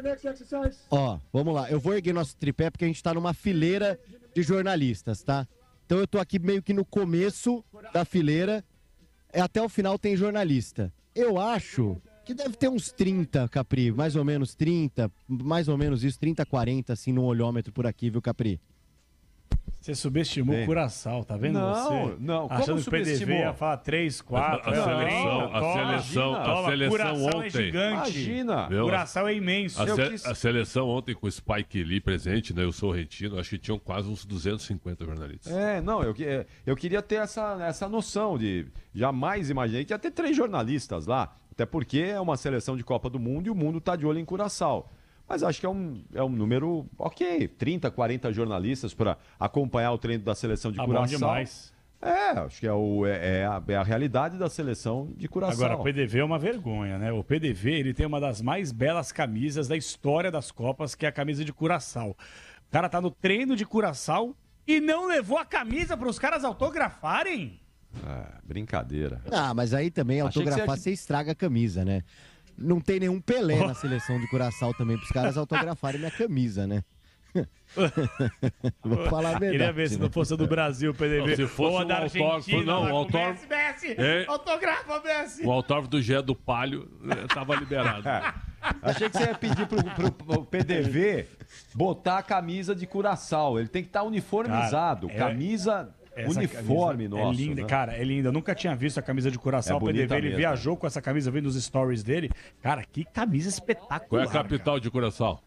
Ó, vamos lá. Eu vou erguer nosso tripé porque a gente tá numa fileira de jornalistas, tá? Então eu tô aqui meio que no começo da fileira. Até o final tem jornalista. Eu acho que deve ter uns trinta, Capri. Mais ou menos trinta. Mais ou menos isso, trinta, quarenta, assim, no olhômetro por aqui, viu, Capri? Você subestimou o Curaçao, tá vendo não, você? Não, Achando como que o P D V ia falar três, quatro. A, a seleção, a seleção, a seleção Curaçao ontem. é gigante. Imagina. O Curaçao é imenso. A, se, quis... a seleção ontem com o Spike Lee presente, né? Eu sou retino, acho que tinham quase uns duzentos e cinquenta jornalistas. É, não, eu, eu queria ter essa, essa noção de... Jamais imaginei que ia ter três jornalistas lá. Até porque é uma seleção de Copa do Mundo e o mundo tá de olho em Curaçao. Mas acho que é um, é um número, ok, trinta, quarenta jornalistas para acompanhar o treino da seleção de Tá bom Curaçao. demais. É, acho que é, o, é, é, a, é a realidade da seleção de Curaçao. Agora, o P D V é uma vergonha, né? O P D V, ele tem uma das mais belas camisas da história das Copas, que é a camisa de Curaçao. O cara tá no treino de Curaçao e não levou a camisa para os caras autografarem? É, brincadeira. Ah, mas aí também, Achei que autografar, você você estraga a camisa, né? Não tem nenhum Pelé na seleção de Curaçao também, pros caras autografarem minha camisa, né? Vou falar a verdade. Queria ver se né? não fosse do Brasil, o P D V. Não, se fosse ou a um da autógrafo, Argentina. não, lá o com autógrafo- Messi, Messi, É. autografa, Messi. O autógrafo do Gé do Palio eh, tava liberado. É. Achei que você ia pedir pro, pro, pro P D V botar a camisa de Curaçao. Ele tem que estar uniformizado. Cara, é- camisa Essa uniforme camisa nosso. É linda, né? cara, é linda. Eu nunca tinha visto a camisa de Curaçao. É O P D V, bonita ele mesmo. viajou com essa camisa, vendo os stories dele. Cara, que camisa espetacular. Qual é a capital de Curaçao?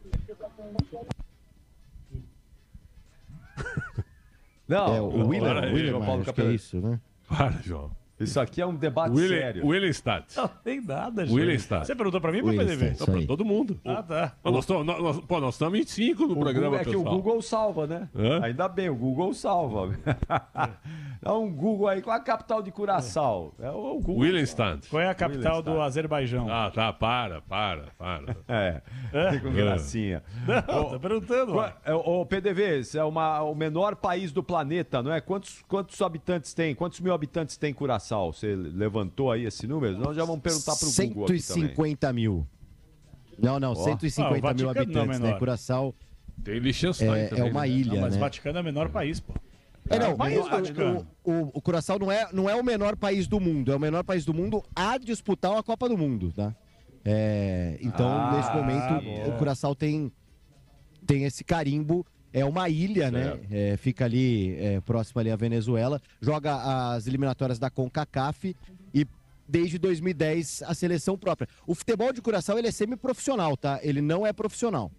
Não, É, o William, Olha aí, William, João Paulo acho que é Capelli. isso, né? Para, João. Isso aqui é um debate William, sério. Willenstad. Não tem nada, gente. William está. Você perguntou pra mim ou pro P D V? William está. Isso aí. Todo mundo. Ah, tá. Pô, nós estamos nós, nós- pô, nós estamos em cinco no O programa, Google, é que pessoal. o Google salva, né? Hã? Ainda bem, o Google salva. Dá um Google aí. Qual é a capital de Curaçao? É o Google. Willenstad. Qual é a capital Willenstad. do Azerbaijão? Ah, tá, para, para, para. É, fica com gracinha. Não, tô perguntando. Qua- ó. é, Ô, P D V, esse é uma, o menor país do planeta, não é? Quantos, quantos habitantes tem? Quantos mil habitantes tem Curaçao? Você levantou aí esse número? Nós já vamos perguntar pro Google aqui também. cento e cinquenta mil. Não, não, cento e cinquenta Ah, o mil Vaticano não é habitantes, né? menor. Curaçao Tem Liechtenstein é, também. é uma né? ilha, Não, mas né? o Vaticano é o menor país, pô. É, não, país o, do Vaticano. o, o, o Curaçao não é, não é o menor país do mundo, é o menor país do mundo a disputar uma Copa do Mundo, tá? É, então, Ah, nesse momento, boa. o Curaçao tem, tem esse carimbo, é uma ilha, né? É, fica ali, é, próximo ali à Venezuela, joga as eliminatórias da CONCACAF e desde dois mil e dez a seleção própria. O futebol de Curaçao, ele é semiprofissional, tá? Ele não é profissional.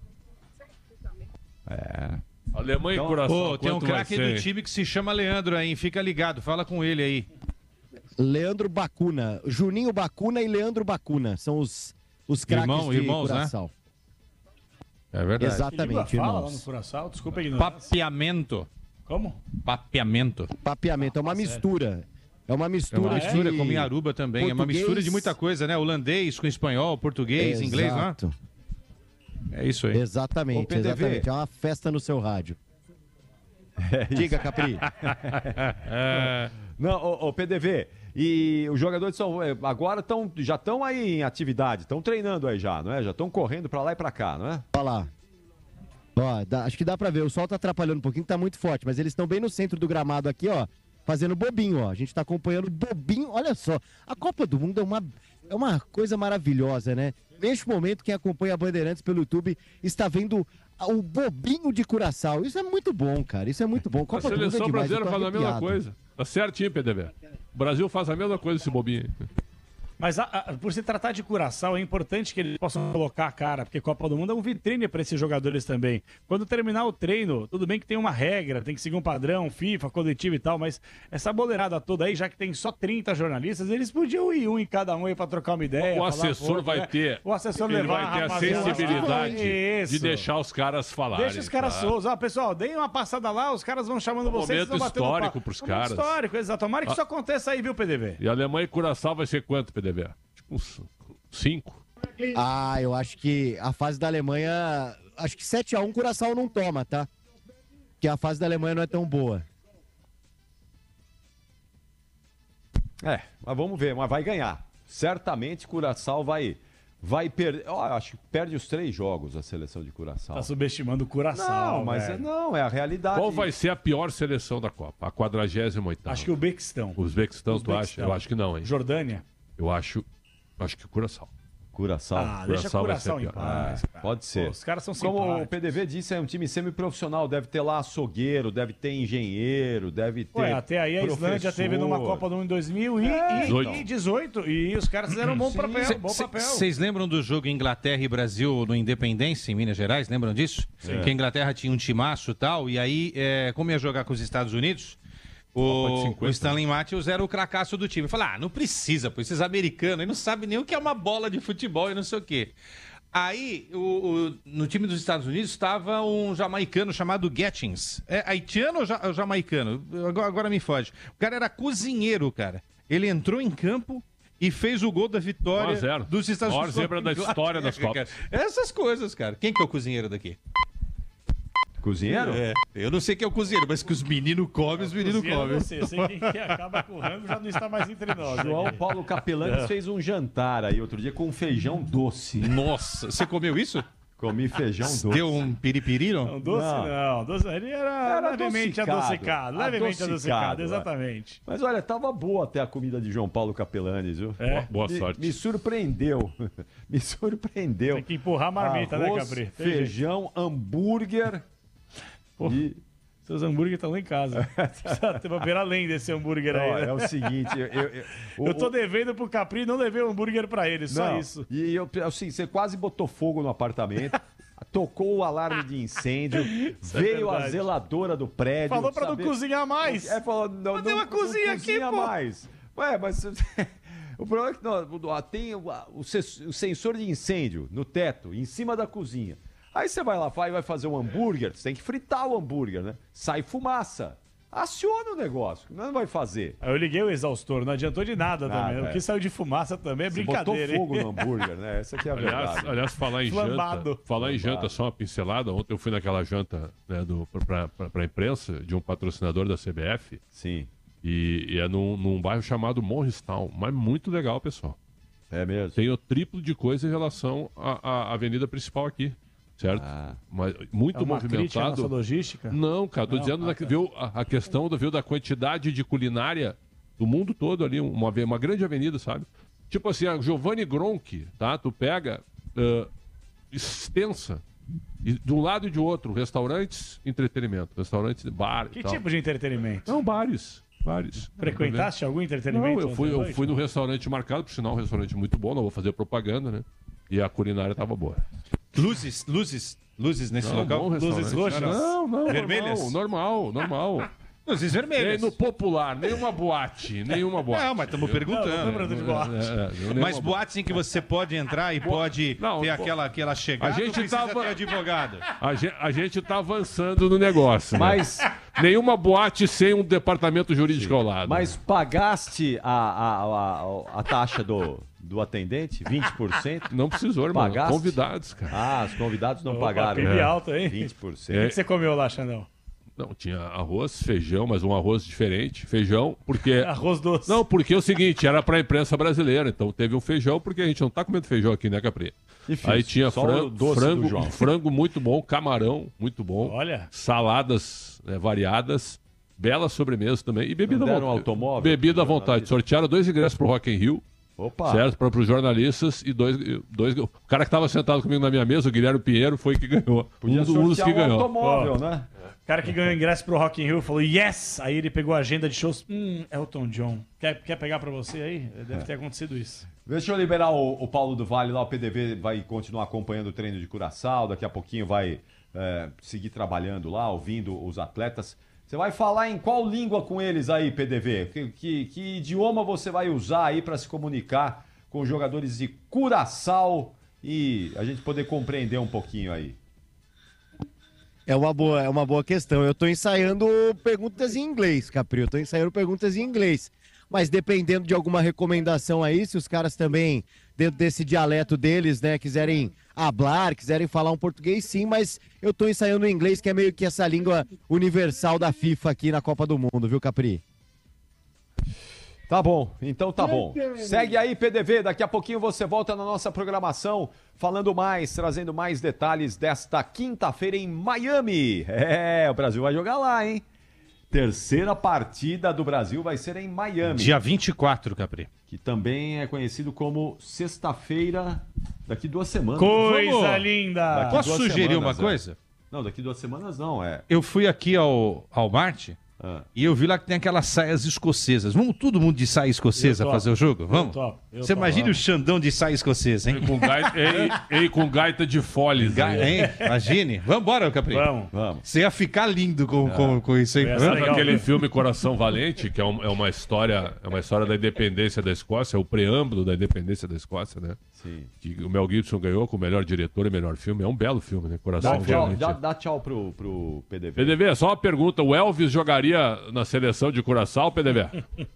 É. Alemanha e Então, Curaçao. Pô, tem um quanto vai craque ser? do time que se chama Leandro aí, fica ligado, fala com ele aí. Leandro Bacuna, Juninho Bacuna e Leandro Bacuna são os, os craques Irmão- de irmãos, né? Curaçao. É verdade. Que língua Exatamente, fala lá no irmãos. Curaçao? Desculpa a ignorância. Papeamento. Como? Papeamento. Papeamento, é uma mistura. É uma É mistura. uma mistura de com minha aruba também. É uma português- mistura de muita coisa, né? Holandês com espanhol, português, inglês, não é? Exato. É isso aí. Ô, Exatamente, P D V. exatamente. É uma festa no seu rádio. Diga, Capri. Não, ô, ô, P D V, e os jogadores são, é, agora tão, já estão aí em atividade, estão treinando aí já, não é? Já estão correndo pra lá e pra cá, não é? Olha lá. Ó, dá- acho que dá pra ver. O sol tá atrapalhando um pouquinho, tá muito forte, mas eles estão bem no centro do gramado aqui, ó, fazendo bobinho, ó. A gente tá acompanhando bobinho. Olha só, a Copa do Mundo é uma, é uma coisa maravilhosa, né? Neste momento, quem acompanha a Bandeirantes pelo YouTube está vendo o bobinho de Curaçao. Isso é muito bom, cara. Isso é muito bom. A Copa do Mundo é seleção demais. brasileira eu tô faz a mesma arrepiado. coisa. Tá certinho, P D V. O Brasil faz a mesma coisa esse bobinho. Mas a- a- por se tratar de Curaçao, é importante que eles possam colocar a cara, porque Copa do Mundo é um vitrine para esses jogadores também. Quando terminar o treino, tudo bem que tem uma regra, tem que seguir um padrão, FIFA, coletivo e tal, mas essa boleirada toda aí, já que tem só trinta jornalistas, eles podiam ir um em cada um aí para trocar uma ideia. O falar assessor pouco, vai né? ter. O assessor Ele levar vai ter a rapaziada. sensibilidade Isso. de deixar os caras falarem. Deixa os caras claro. soltos. Ó, pessoal, deem uma passada lá, os caras vão chamando vocês. momento vocês vão batendo histórico papo. pros Momento caras. histórico, exato. Tomara que Ah. isso aconteça aí, viu, P D V? E Alemanha e Curaçao vai ser quanto, P D V? Tipo uns cinco. Ah, eu acho que a fase da Alemanha. Acho que sete a um Curaçao não toma, tá? Porque a fase da Alemanha não é tão boa. É, mas vamos ver, mas vai ganhar. Certamente Curaçao vai, vai perder. Ó, eu acho que perde os três jogos a seleção de Curaçao. Tá subestimando o Curaçao. Não, mas é, velho. não, é a realidade. Qual vai ser a pior seleção da Copa? A quadragésima oitava. Acho que o Bequistão. O Uzbequistão, tu acha? Uzbequistão. Eu acho que não, hein? Jordânia. Eu acho. Acho que o Curaçao. Curaçao. Ah, deixa Curaçao vai Curaçao ser em pior. paz. cara. Pode ser. Pô, os caras são Como o simpáticos. P D V disse, é um time semiprofissional. Deve ter lá açougueiro, deve ter engenheiro, deve ter. Ué, até aí a Islândia professor. teve numa Copa do Mundo em dois mil É, e dezoito e os caras fizeram um bom papel. Bom papel. Vocês lembram do jogo Inglaterra e Brasil no Independência, em Minas Gerais? Lembram disso? Que a Inglaterra tinha um timaço e tal, e aí, é, como ia jogar com os Estados Unidos, Copa de o, cinquenta. o Stanley Matthews era o cracaço do time. Falei, ah, não precisa, pô, esses americanos aí não sabem nem o que é uma bola de futebol e não sei o quê. Aí, o, o- no time dos Estados Unidos estava um jamaicano chamado Gettins. É haitiano ou ja- ou jamaicano? Agora, agora me foge. O cara era cozinheiro, cara. Ele entrou em campo e fez o gol da vitória um a zero. dos Estados Maior Unidos. zebra da história das Copas. Cara. Essas coisas, cara. Quem que é o cozinheiro daqui? Cozinheiro? É, eu não sei quem é o cozinheiro, mas que os meninos comem, os meninos Cozinheiro, comem. não sei, eu sei quem que acaba com o rango já não está mais entre nós. João aqui. Paulo Capelanes fez um jantar aí outro dia com feijão doce. Nossa, você comeu isso? Comi feijão doce. Deu um piripiri, não? Não, doce Não. não. Doce, ele era, Era levemente adocicado. adocicado. Levemente Adocicado, adocicado, é. exatamente. Mas olha, tava boa até a comida de João Paulo Capelanes, viu? É. Boa Me, sorte. me surpreendeu. Me surpreendeu. Tem que empurrar a marmita, né, Arroz, Capri? Tem jeito. feijão, hambúrguer. Pô. E, Seus hambúrgueres estão lá em casa. Precisa ter uma ver além desse hambúrguer aí. ó, né? é o seguinte, eu, eu, eu- o- Eu tô devendo pro Capri, não levei o hambúrguer pra ele, só Não, isso. E eu, assim, você quase botou fogo no apartamento, tocou o alarme de incêndio, veio a verdade. zeladora do prédio. Falou pra sabe? não cozinhar mais. É, falou, não, Mas tem não- uma cozinha não aqui, cozinha pô. mais. Ué, mas o problema é que não, tem o, o ses- o sensor de incêndio no teto, em cima da cozinha. Aí você vai lá vai, vai fazer um hambúrguer, você tem que fritar o hambúrguer, né? Sai fumaça. Aciona o negócio, não vai fazer. Aí eu liguei o exaustor, não adiantou de nada Nada, também. é. O que saiu de fumaça também é Você brincadeira, botou fogo hein? no hambúrguer, né? Essa aqui é a Aliás, verdade. aliás, falar em Flambado. janta, falar em Flambado. janta, só uma pincelada. Ontem eu fui naquela janta, né, do, pra, pra, pra imprensa de um patrocinador da C B F Sim, e, e é num, num bairro chamado Morristown, mas muito legal, pessoal. é mesmo. Tem o triplo de coisa em relação à, à avenida principal aqui, certo? Ah. Mas muito É uma crítica à nossa movimentado. logística? Não, cara, tô Não, dizendo ah, da, tá. viu, a, a questão do, viu, da quantidade de culinária do mundo todo ali, uma, ave- uma grande avenida, sabe? Tipo assim, a Giovanni Gronchi, tá? Tu pega ah, extensa, e de um lado e de outro, restaurantes, entretenimento, restaurantes, bar e Que tal. tipo de entretenimento? Não, bares, bares. Frequentaste algum entretenimento? Não, eu fui, ontem à eu noite? fui num restaurante marcado, por sinal, um restaurante muito bom, não vou fazer propaganda, né? E a culinária tava boa. Luzes, luzes, luzes nesse Não, local? bom restaurante. roxas? Não, não, Vermelhas? normal, normal, normal. Luzes Nem vermelhas. no popular, nenhuma boate, nenhuma boate. Não, mas estamos Não, não perguntando. tô de boate. É, é, nenhuma Mas boate. boates em que você pode entrar e pode Não, ter pô, aquela, aquela chegada, a gente ou precisa tava- ter advogado. A gente, a gente tá avançando no negócio, né? Mas, Nenhuma boate sem um departamento jurídico ao lado. mas pagaste a, a, a, a taxa do, do atendente? vinte por cento? Não precisou, irmão. Pagaste? Convidados, cara. Ah, os convidados não Opa, pagaram. P I B né? alto, hein? vinte por O cento. que você comeu lá, Xandão? Não, tinha arroz, feijão, mas um arroz diferente. Feijão, porque... Arroz doce. Não, porque é o seguinte, era pra imprensa brasileira, então teve um feijão, porque a gente não tá comendo feijão aqui, né, Capri? Difícil. Aí tinha Só o frango, doce do frango, João. frango muito bom, camarão muito bom, Olha. saladas né, variadas, belas sobremesas também e bebida Não à deram vontade. automóvel Bebida à pro vontade. jornalista? Sortearam dois ingressos pro Rock in Rio, Opa! certo? Para os jornalistas e dois, dois... O cara que estava sentado comigo na minha mesa, o Guilherme Pinheiro, foi que ganhou. Podia um, dos- um dos sortear que um ganhou. automóvel, Ó. né? O cara que ganhou ingresso pro Rock in Rio falou yes! Aí ele pegou a agenda de shows. Hum, Elton John. Quer, quer pegar pra você aí? Deve ter acontecido isso. Deixa eu liberar o, o Paulo do Vale lá, o P D V vai continuar acompanhando o treino de Curaçao, daqui a pouquinho vai é, seguir trabalhando lá, ouvindo os atletas. Você vai falar em qual língua com eles aí, P D V? Que, que, que idioma você vai usar aí para se comunicar com os jogadores de Curaçao e a gente poder compreender um pouquinho aí? É uma boa, é uma boa questão. Eu tô ensaiando perguntas em inglês, Capri. Eu tô ensaiando perguntas em inglês. Mas dependendo de alguma recomendação aí, se os caras também, dentro desse dialeto deles, né, quiserem hablar, quiserem falar um português, sim, mas eu tô ensaiando em inglês, que é meio que essa língua universal da FIFA aqui na Copa do Mundo, viu, Capri? Tá bom, então tá bom. Segue aí, P D V, daqui a pouquinho você volta na nossa programação, falando mais, trazendo mais detalhes desta quinta-feira em Miami. É, o Brasil vai jogar lá, hein? Terceira partida do Brasil vai ser em Miami, Dia vinte e quatro, Capri. que também é conhecido como sexta-feira daqui duas semanas. Coisa Vamos. linda! Daqui Posso duas sugerir uma semanas, é. coisa? Não, daqui duas semanas não, é. Eu fui aqui ao, ao Marte Ah. e eu vi lá que tem aquelas saias escocesas. Vamos todo mundo de saia escocesa Eu topo. fazer o jogo? Vamos? topo, eu Você topo. imagina o Xandão de saia escocesa, hein? E com gaita, e, e com gaita de foles. Ga- né? hein? Imagine. Vambora, Capri. Vamos. Vamos. Você ia ficar lindo com, com, com isso aí. Essa Vamos? Sabe legal. aquele filme Coração Valente, que é, um- é uma história, é uma história da independência da Escócia, é o preâmbulo da independência da Escócia, né? Sim. Que o Mel Gibson ganhou com o melhor diretor e melhor filme. É um belo filme, né? Coração Dá tchau, Valente. dá, dá tchau pro, pro P D V. P D V, só uma pergunta. O Elvis jogaria na seleção de Curaçao, P D V?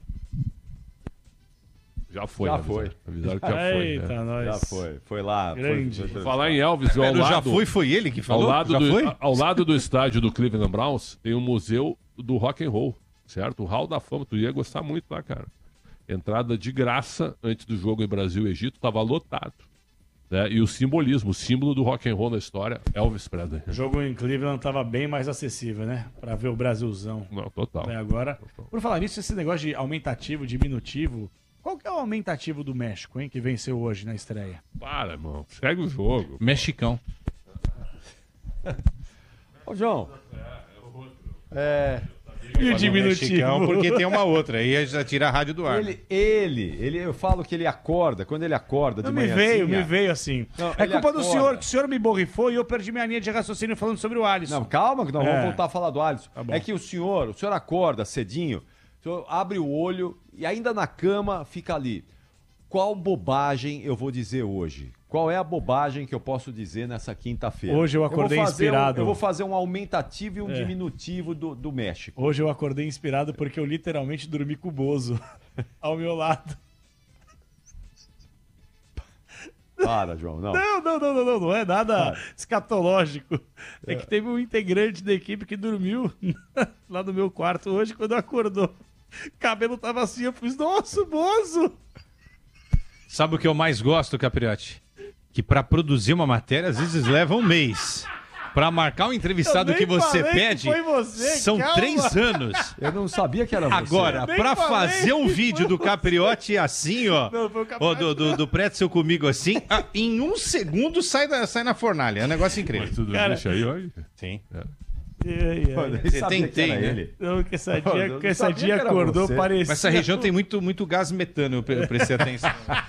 Já foi. Já né? foi. Avisaram que já foi. Eita, né? nós. Já foi. Foi lá. Grande. Foi... Falar em Elvis, ao Pera, lado, já foi, foi ele que ao falou? lado, já do, foi? a- ao lado do estádio do Cleveland Browns tem um museu do rock and roll, certo? O Hall da Fama. Tu ia gostar muito lá, cara. Entrada de graça antes do jogo em Brasil e Egito, tava lotado. Né? E o simbolismo, o símbolo do rock and roll na história, Elvis Presley. O jogo em Cleveland tava bem mais acessível, né? Pra ver o Brasilzão. Não, total. Até agora. Por falar nisso, esse negócio de aumentativo, diminutivo. Qual que é o aumentativo do México, hein? Que venceu hoje na estreia? Para, irmão. Segue o jogo. Mexicão. Ô, João. É. E o diminutivo? Mexicão porque tem uma outra. Aí já tira a rádio do ar. Ele, ele, ele, eu falo que ele acorda, quando ele acorda de Não, me manhã. veio, assim, me ah, veio assim. Não, é ele culpa do acorda. senhor, que o senhor me borrifou e eu perdi minha linha de raciocínio falando sobre o Alisson. Não, calma, que nós É. vamos voltar a falar do Alisson. Tá bom. É que o senhor, o senhor acorda cedinho, o senhor abre o olho e ainda na cama fica ali. Qual bobagem eu vou dizer hoje? Qual é a bobagem que eu posso dizer nessa quinta-feira? Hoje eu acordei vou fazer inspirado. Um, eu vou fazer um aumentativo e um É. diminutivo do, do México. Hoje eu acordei inspirado porque eu literalmente dormi com o Bozo ao meu lado. Para, João, não. Não, não, não, não, não, não é nada escatológico. É que teve um integrante da equipe que dormiu lá no meu quarto hoje, quando acordou. O cabelo tava assim, eu fiz, nossa, Bozo! Sabe o que eu mais gosto, Capriotti? Que pra produzir uma matéria, às vezes leva um mês. Pra marcar um entrevistado Eu nem que você falei que pede, foi você, são calma. três anos. Eu não sabia que era você. Agora, nem pra falei fazer um que vídeo do Capriotti assim, ó, Não, foi o ó, Capriotti, do, do, do Pretzel comigo assim, ah, em um segundo sai, da, sai na fornalha. É um negócio incrível. Mas tudo Cara, deixa aí, olha. Sim. Ai, ai. Eu nem Você sabia que tentei, era né? ele. Não, que essa Eu dia, não que essa sabia dia que era acordou, você. parecia... Mas essa região tem muito, muito gás metano, eu pre- eu prestei atenção.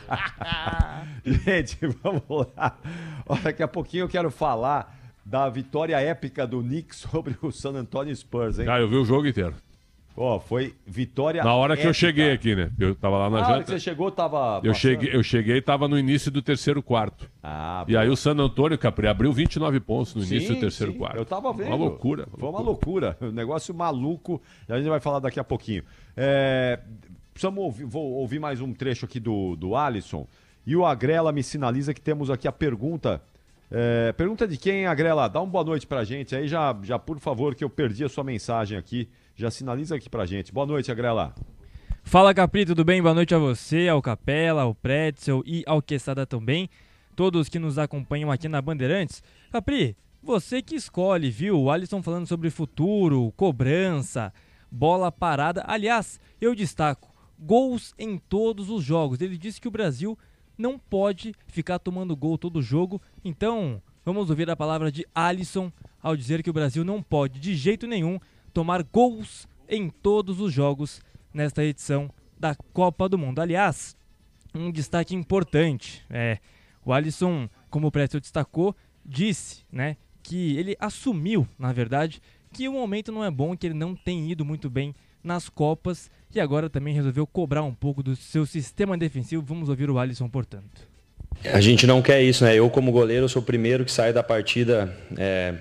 Gente, vamos lá. Ó, daqui a pouquinho eu quero falar da vitória épica do Knicks sobre o San Antonio Spurs, hein? Ah, eu vi o jogo inteiro. Ó, foi vitória Na hora que eu épica. cheguei aqui, né? Eu tava lá na Na hora que janta. você chegou, tava... Eu passando? cheguei, eu cheguei e tava no início do terceiro quarto. Ah, E aí o San Antônio, Capri, abriu vinte e nove pontos no sim, início do terceiro sim, quarto. Eu tava vendo. Uma loucura. Foi uma loucura. Um negócio maluco. A gente vai falar daqui a pouquinho. É, precisamos ouvir, vou ouvir mais um trecho aqui do, do Alisson. E o Agrela me sinaliza que temos aqui a pergunta. É, pergunta de quem, Agrela? Dá uma boa noite pra gente. Aí já, já, por favor, que eu perdi a sua mensagem aqui. Já sinaliza aqui pra gente. Boa noite, Agrela. Fala, Capri, tudo bem? Boa noite a você, ao Capela, ao Pretzel e ao Quesada também. Todos que nos acompanham aqui na Bandeirantes. Capri, você que escolhe, viu? O Alisson falando sobre futuro, cobrança, bola parada. Aliás, eu destaco, gols em todos os jogos. Ele disse que o Brasil não pode ficar tomando gol todo jogo. Então, vamos ouvir a palavra de Alisson ao dizer que o Brasil não pode, de jeito nenhum, tomar gols em todos os jogos nesta edição da Copa do Mundo. Aliás, um destaque importante, é, o Alisson, como o Pretzel destacou, disse, né, que ele assumiu, na verdade, que o momento não é bom, que ele não tem ido muito bem nas Copas e agora também resolveu cobrar um pouco do seu sistema defensivo. Vamos ouvir o Alisson, portanto. A gente não quer isso, né? Eu, como goleiro, sou o primeiro que sai da partida é,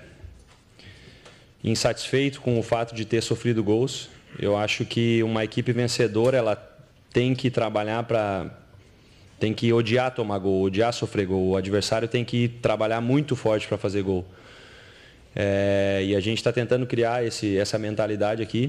insatisfeito com o fato de ter sofrido gols. Eu acho que uma equipe vencedora, ela tem que trabalhar para... tem que odiar tomar gol, odiar sofrer gol. O adversário tem que trabalhar muito forte para fazer gol. É, e a gente está tentando criar esse, essa mentalidade aqui.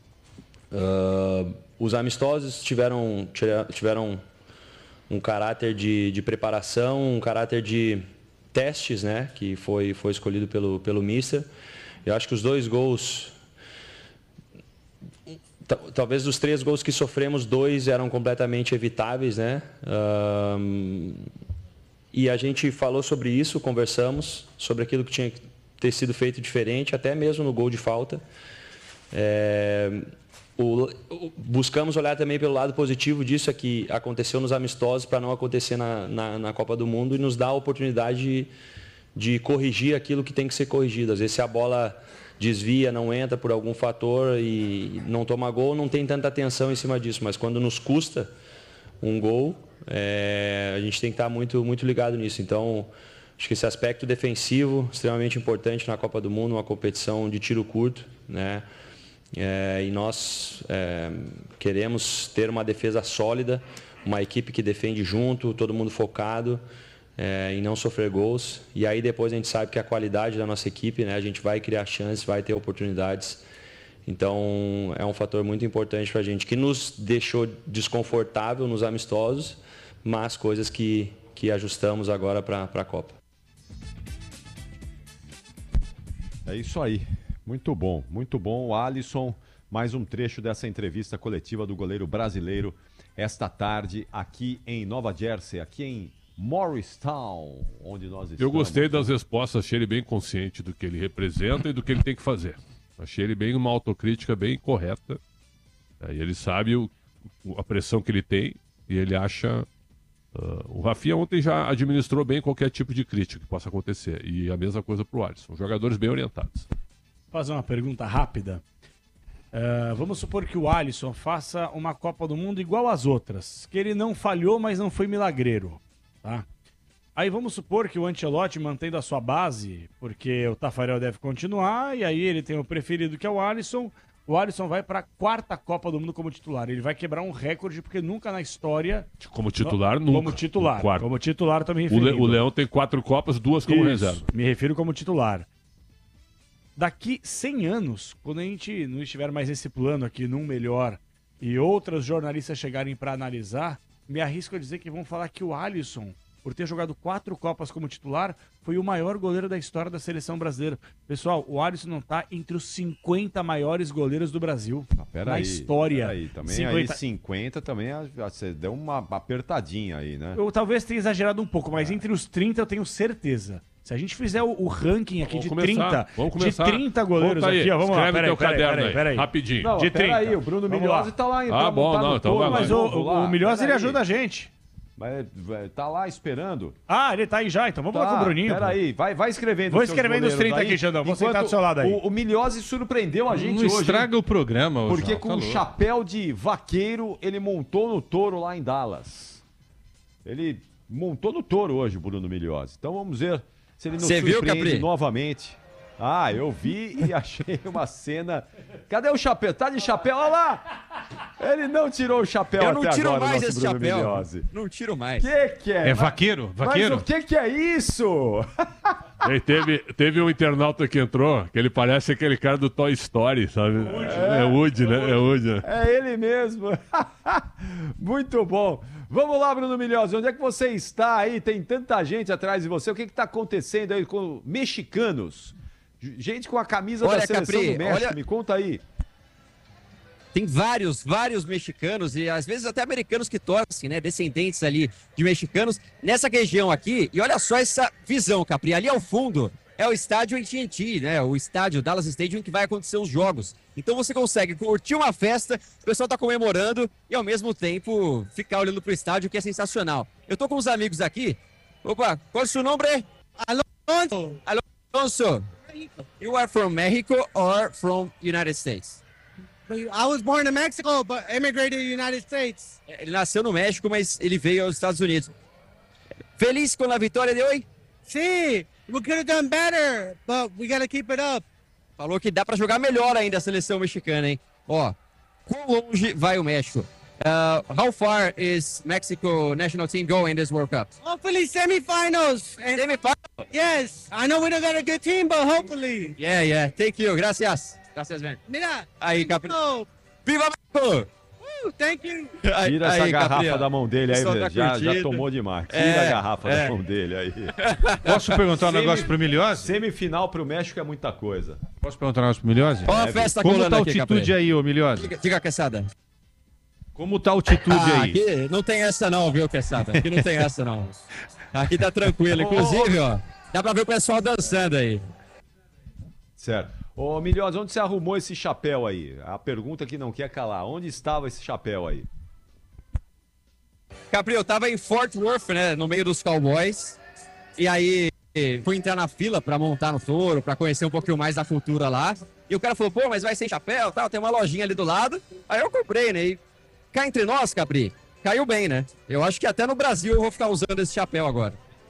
Uh, os amistosos tiveram, tiveram um caráter de, de preparação, um caráter de testes, né, que foi, foi escolhido pelo, pelo Mister. Eu acho que os dois gols, talvez dos três gols que sofremos, dois eram completamente evitáveis, né? Uh, e a gente falou sobre isso, conversamos sobre aquilo que tinha que ter sido feito diferente, até mesmo no gol de falta. É, o, o, buscamos olhar também pelo lado positivo disso, é que aconteceu nos amistosos para não acontecer na, na, na Copa do Mundo e nos dá a oportunidade de, de corrigir aquilo que tem que ser corrigido. Às vezes, se a bola desvia, não entra por algum fator e não toma gol, não tem tanta atenção em cima disso, mas quando nos custa um gol, é, a gente tem que estar muito, muito ligado nisso. Então, acho que esse aspecto defensivo extremamente importante na Copa do Mundo, uma competição de tiro curto, né? É, e nós é, queremos ter uma defesa sólida, uma equipe que defende junto, todo mundo focado é, em não sofrer gols. E aí depois a gente sabe que a qualidade da nossa equipe, né, a gente vai criar chances, vai ter oportunidades. Então é um fator muito importante para a gente, que nos deixou desconfortável nos amistosos, mas coisas que, que ajustamos agora para a Copa. É isso aí. Muito bom, muito bom. O Alisson, mais um trecho dessa entrevista coletiva do goleiro brasileiro esta tarde aqui em Nova Jersey, aqui em Morristown, onde nós estamos. Eu gostei das respostas, achei ele bem consciente do que ele representa e do que ele tem que fazer. Achei ele bem uma autocrítica bem correta. E ele sabe o, a pressão que ele tem e ele acha... Uh, o Rafinha ontem já administrou bem qualquer tipo de crítica que possa acontecer. E a mesma coisa para o Alisson. Jogadores bem orientados. Vou fazer uma pergunta rápida. Uh, vamos supor que o Alisson faça uma Copa do Mundo igual às outras. Que ele não falhou, mas não foi milagreiro. Tá? Aí vamos supor que o Ancelotti mantendo a sua base, porque o Tafarel deve continuar, e aí ele tem o preferido que é o Alisson. O Alisson vai para a quarta Copa do Mundo como titular. Ele vai quebrar um recorde, porque nunca na história... Como titular, nunca. Como titular. Como titular, tô me referindo. O, Le, o Leão tem quatro Copas, duas como Isso, reserva. Me refiro como titular. Daqui cem anos, quando a gente não estiver mais nesse plano aqui, num melhor, e outros jornalistas chegarem para analisar, me arrisco a dizer que vão falar que o Alisson, por ter jogado quatro Copas como titular, foi o maior goleiro da história da seleção brasileira. Pessoal, o Alisson não tá entre os cinquenta maiores goleiros do Brasil. Ah, pera na aí, história. Pera aí. Também cinquenta... aí cinquenta também você deu uma apertadinha aí, né? Eu talvez tenha exagerado um pouco, mas entre os trinta eu tenho certeza. Se a gente fizer o, o ranking aqui de trinta, de trinta goleiros aqui, ó, vamos lá, peraí, peraí, peraí, peraí. Rapidinho. Não, de trinta. Peraí, o Bruno Milhozzi tá lá. Ah, bom, tá não, então vai lá. Mas o, o, o Milhozzi, ele ajuda a gente. Mas tá lá esperando. Ah, ele tá aí já, então vamos tá, lá com o Bruninho. Peraí, vai, vai escrevendo. Vou escrevendo os trinta aqui, Xandão. Vou sentar do seu lado aí. O, o Milhozzi surpreendeu a gente não hoje. Não estraga hein? o programa, ô, Porque João, com tá um louco. chapéu de vaqueiro, ele montou no touro lá em Dallas. Ele montou no touro hoje, o Bruno Milhozzi. Então vamos ver se ele nos Cê viu, surpreende Capri? novamente. Ah, eu vi e achei uma cena... Cadê o chapéu? Tá de chapéu? Olha lá! Ele não tirou o chapéu Eu não até tiro agora, mais nosso esse Bruno chapéu. Milhozzi. Não tiro mais. Que que é? É vaqueiro? Vaqueiro? Mas o que que é isso? E teve, teve um internauta que entrou, que ele parece aquele cara do Toy Story, sabe? É, é Woody, né? É Woody. Né? É ele mesmo. Muito bom. Vamos lá, Bruno Milhozzi. Onde é que você está aí? Tem tanta gente atrás de você. O que está acontecendo aí com mexicanos? Gente com a camisa Olha, da seleção Capri, do México. olha- Me conta aí. Tem vários, vários mexicanos e às vezes até americanos que torcem, né? Descendentes ali de mexicanos nessa região aqui. E olha só essa visão, Capri. Ali ao fundo é o estádio A T and T, né? O estádio Dallas Stadium que vai acontecer os jogos. Então você consegue curtir uma festa, o pessoal tá comemorando e ao mesmo tempo ficar olhando pro estádio, que é sensacional. Eu tô com uns amigos aqui. Opa, qual é o seu nome? Alonso. Alonso. You are from Mexico or from United States? I was born in Mexico, but immigrated to the United States. Ele nasceu no México, mas ele veio aos Estados Unidos. Feliz com a vitória de hoje? See, we could have done better, but we got to keep it up. Falou que dá pra jogar melhor ainda a seleção mexicana, hein? Ó, quão longe vai o México? Uh, how far is Mexico national team going in this World Cup? Hopefully semifinals. And Semifinal? yes, I know we don't got a good team, but hopefully. Yeah, yeah. Thank you. Gracias. Gracias, man. Mira. Aí, Capri. Oh, Viva México! woo, thank you. Aí, Tira essa aí, garrafa Gabriel. da mão dele aí, Pessoal tá já, já curtindo. tomou demais. Tira É, a garrafa é. da mão dele aí. Posso perguntar um Semi- negócio pro Milhozzi? Semifinal pro México é muita coisa. Posso perguntar um negócio pro Milhozzi? Ó a festa Como colando tá a aqui, altitude Capri. aí, ô Milhozzi? Fica, fica, Quesada. Como tá a altitude Ah, aí? aqui não tem essa não, viu, Quesada? Aqui não tem essa não. Aqui tá tranquilo. Inclusive, ó, dá pra ver o pessoal dançando aí. Certo. Ô, Milhozzi, onde você arrumou esse chapéu aí? A pergunta que não quer calar. Onde estava esse chapéu aí? Capri, eu tava em Fort Worth, né, no meio dos cowboys. E aí fui entrar na fila pra montar no touro, pra conhecer um pouquinho mais da cultura lá. E o cara falou, pô, mas vai sem chapéu, tal, tem uma lojinha ali do lado. Aí eu comprei, né? E cá entre nós, Capri, caiu bem, né? Eu acho que até no Brasil eu vou ficar usando esse chapéu agora.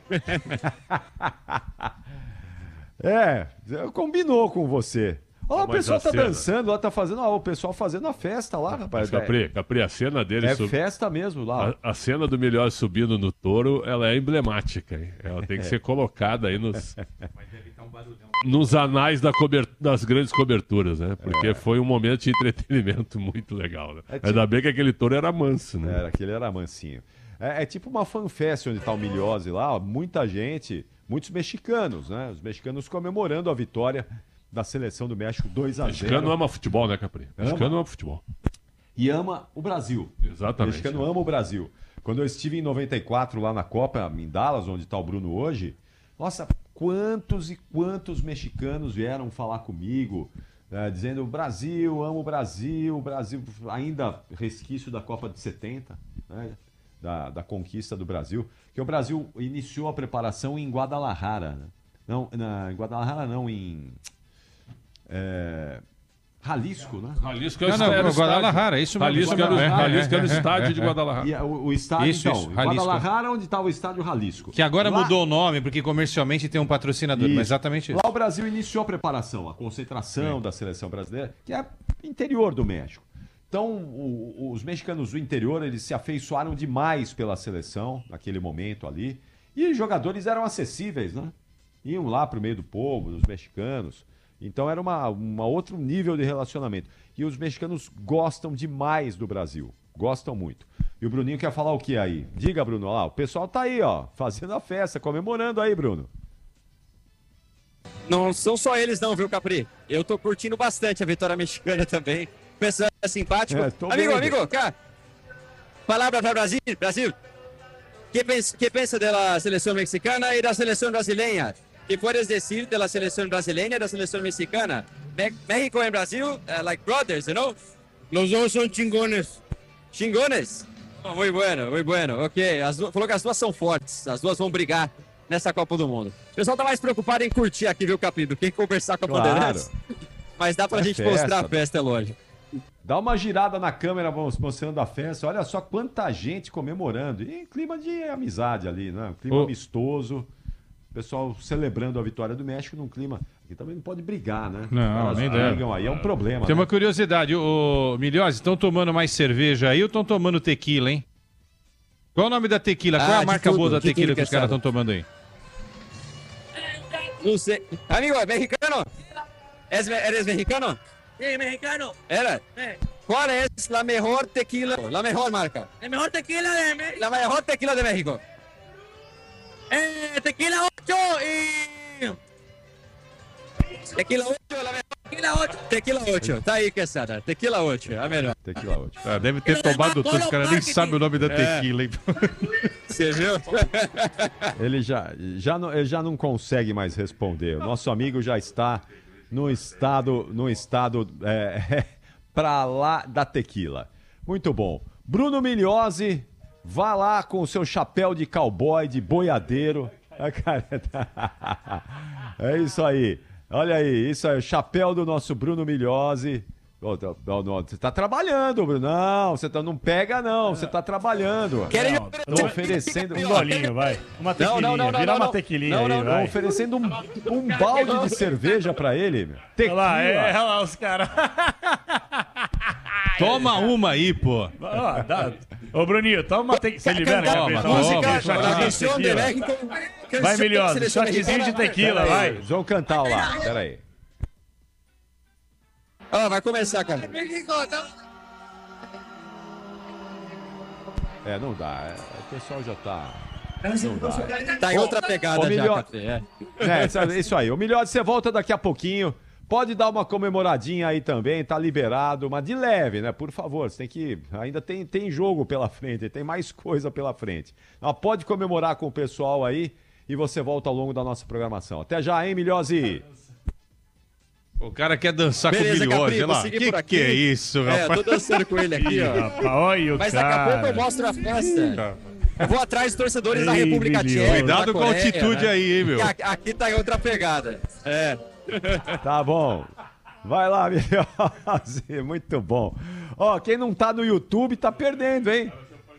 É, combinou com você. Ó, o Mas pessoal a tá cena- dançando lá, tá fazendo. Ó, o pessoal fazendo a festa lá, rapaz. Mas, Capri, Capri, a cena dele... É sub- festa mesmo lá. A, a cena do Milhões subindo no touro, ela é emblemática, hein? Ela tem que É. ser colocada aí nos, nos anais da cober- das grandes coberturas, né? Porque foi um momento de entretenimento muito legal, né? É tipo- Ainda bem que aquele touro era manso, né? Era, aquele era mansinho. É, é tipo uma fanfest onde tá o Milhose lá, ó, muita gente, muitos mexicanos, né? Os mexicanos comemorando a vitória da seleção do México dois a zero. Mexicano ama futebol, né, Capri? Mexicano ama futebol. E ama o Brasil. Exatamente. O mexicano ama o Brasil. Quando eu estive em noventa e quatro lá na Copa, em Dallas, onde está o Bruno hoje, nossa, quantos e quantos mexicanos vieram falar comigo, eh, dizendo Brasil, amo o Brasil, Brasil, ainda resquício da Copa de setenta, né, da, da conquista do Brasil, que o Brasil iniciou a preparação em Guadalajara. Né? Não, na, em Guadalajara não, em... É, Jalisco, né? Jalisco é o Não, não, estádio- Guadalajara, isso mesmo. Jalisco era o, É, Jalisco é, era o é, estádio é, de é, Guadalajara. E a- o, o estádio, Isso, então, isso, em Jalisco. Guadalajara, onde está o estádio Jalisco. Que agora Lá- mudou o nome, porque comercialmente tem um patrocinador, Isso. mas exatamente isso. Lá o Brasil iniciou a preparação, a concentração da seleção brasileira, que é interior do México. Então, o- o- os mexicanos do interior, eles se afeiçoaram demais pela seleção, naquele momento ali. E os jogadores eram acessíveis, né? Iam lá pro meio do povo, dos mexicanos. Então, era uma, uma outro nível de relacionamento. E os mexicanos gostam demais do Brasil. Gostam muito. E o Bruninho quer falar o que aí? Diga, Bruno. Ó, o pessoal tá aí, ó, fazendo a festa, comemorando aí, Bruno. Não são só eles não, viu, Capri? Eu tô curtindo bastante a vitória mexicana também. O pessoal é simpático. É, tô amigo, vendo. amigo, cá. Palavra para Brasil. Brasil. Que pensa, que pensa da seleção mexicana e da seleção brasileira? Que puedes decir de la selección brasileña y de la selección mexicana? Me- México and Brasil, uh, like brothers, you know? Los dos son chingones. Chingones? Oh, muy bueno, muy bueno. Ok, as duas, falou que as duas são fortes, as duas vão brigar nessa Copa do Mundo. O pessoal tá mais preocupado em curtir aqui, viu, Capri, do que em conversar com a Claro. Bandeirantes. Mas dá pra É gente festa. mostrar a festa, é lógico. Dá uma girada na câmera vamos mostrando a festa. Olha só quanta gente comemorando. E clima de amizade ali, né? Um clima Ô. amistoso. O pessoal celebrando a vitória do México num clima. Aqui também não pode brigar, né? Não, Elas nem brigam deve. aí, é um problema. Tem né? uma curiosidade, ô Milhose, estão tomando mais cerveja aí ou estão tomando tequila, hein? Qual o nome da tequila? Qual é Ah, a de marca tudo, boa da de tequila tudo que que os é caras sábado. estão tomando aí? Não sei. Amigo, é mexicano? ¿Es, ¿Eres mexicano? Sí, mexicano. Era. Eh, ¿Cuál es la mejor tequila? La mejor marca. el mejor tequila de México. La mejor tequila de México. Eh, tequila ocho y. Tequila ocho, la mejor. Tequila ocho. Tequila ocho. Tá aí, Quesada. Tequila ocho, a melhor. Tequila ocho. Ah, deve ter tomado tudo, os caras nem sabem o nome da É. tequila, hein? Você viu? Ele já, já, não, ele já não consegue mais responder. O nosso amigo já está no estado, no estado é, pra lá da tequila. Muito bom. Bruno Milhose, vá lá com o seu chapéu de cowboy, de boiadeiro. A cara tá- É isso aí. Olha aí, isso aí, o chapéu do nosso Bruno Milhose. Ô, tá- não, não, Você tá trabalhando, Bruno. Não, você tá, não pega, não. Você tá trabalhando. Querem Não, Estão oferecendo Um golinho, vai. Uma Não, tequilinha. não, não, não, Vira não, uma não. tequilinha Não, aí, não, Estão vai. oferecendo um, um balde de cerveja pra ele. meu. Olha Tequila. lá, é, olha lá os caras. Toma uma aí, pô. Ó, dá- Ô, Bruninho, toma uma tequila. Você libera, Cantar Gabriel? toma, Música, toma, shotzinho La de canción de tequila. México. Vai, canción de Milhose, selección shotzinho de mexicana. tequila, Pera aí, vai. eles vão cantar lá. Pera aí. Ó, vai começar, cara. México, tá? É, não dá. é, o pessoal já tá. Não dá. Tá em outra pegada ô, já, Milho- Capri. É. É, sabe, isso aí. O melhor você volta daqui a pouquinho. Pode dar uma comemoradinha aí também, tá liberado, mas de leve, né? Por favor, você tem que. Ainda tem, tem jogo pela frente, tem mais coisa pela frente. Mas pode comemorar com o pessoal aí e você volta ao longo da nossa programação. Até já, hein, Milhose? O cara quer dançar Beleza, com o Capri, Milhose, olha vou lá. seguir Que por aqui. que é isso, É, eu rapaz? tô dançando com ele aqui, ó. Rapaz, olha o Mas daqui a pouco eu cara. mostro a festa. Eu vou atrás dos torcedores da Ei, República Milho. Tcheca. Cuidado da com a Coreia, altitude né? aí, hein, meu. E a- Aqui tá em outra pegada. É. Tá bom. Vai lá, Milhose. Muito bom. Ó, quem não tá no YouTube tá perdendo, hein?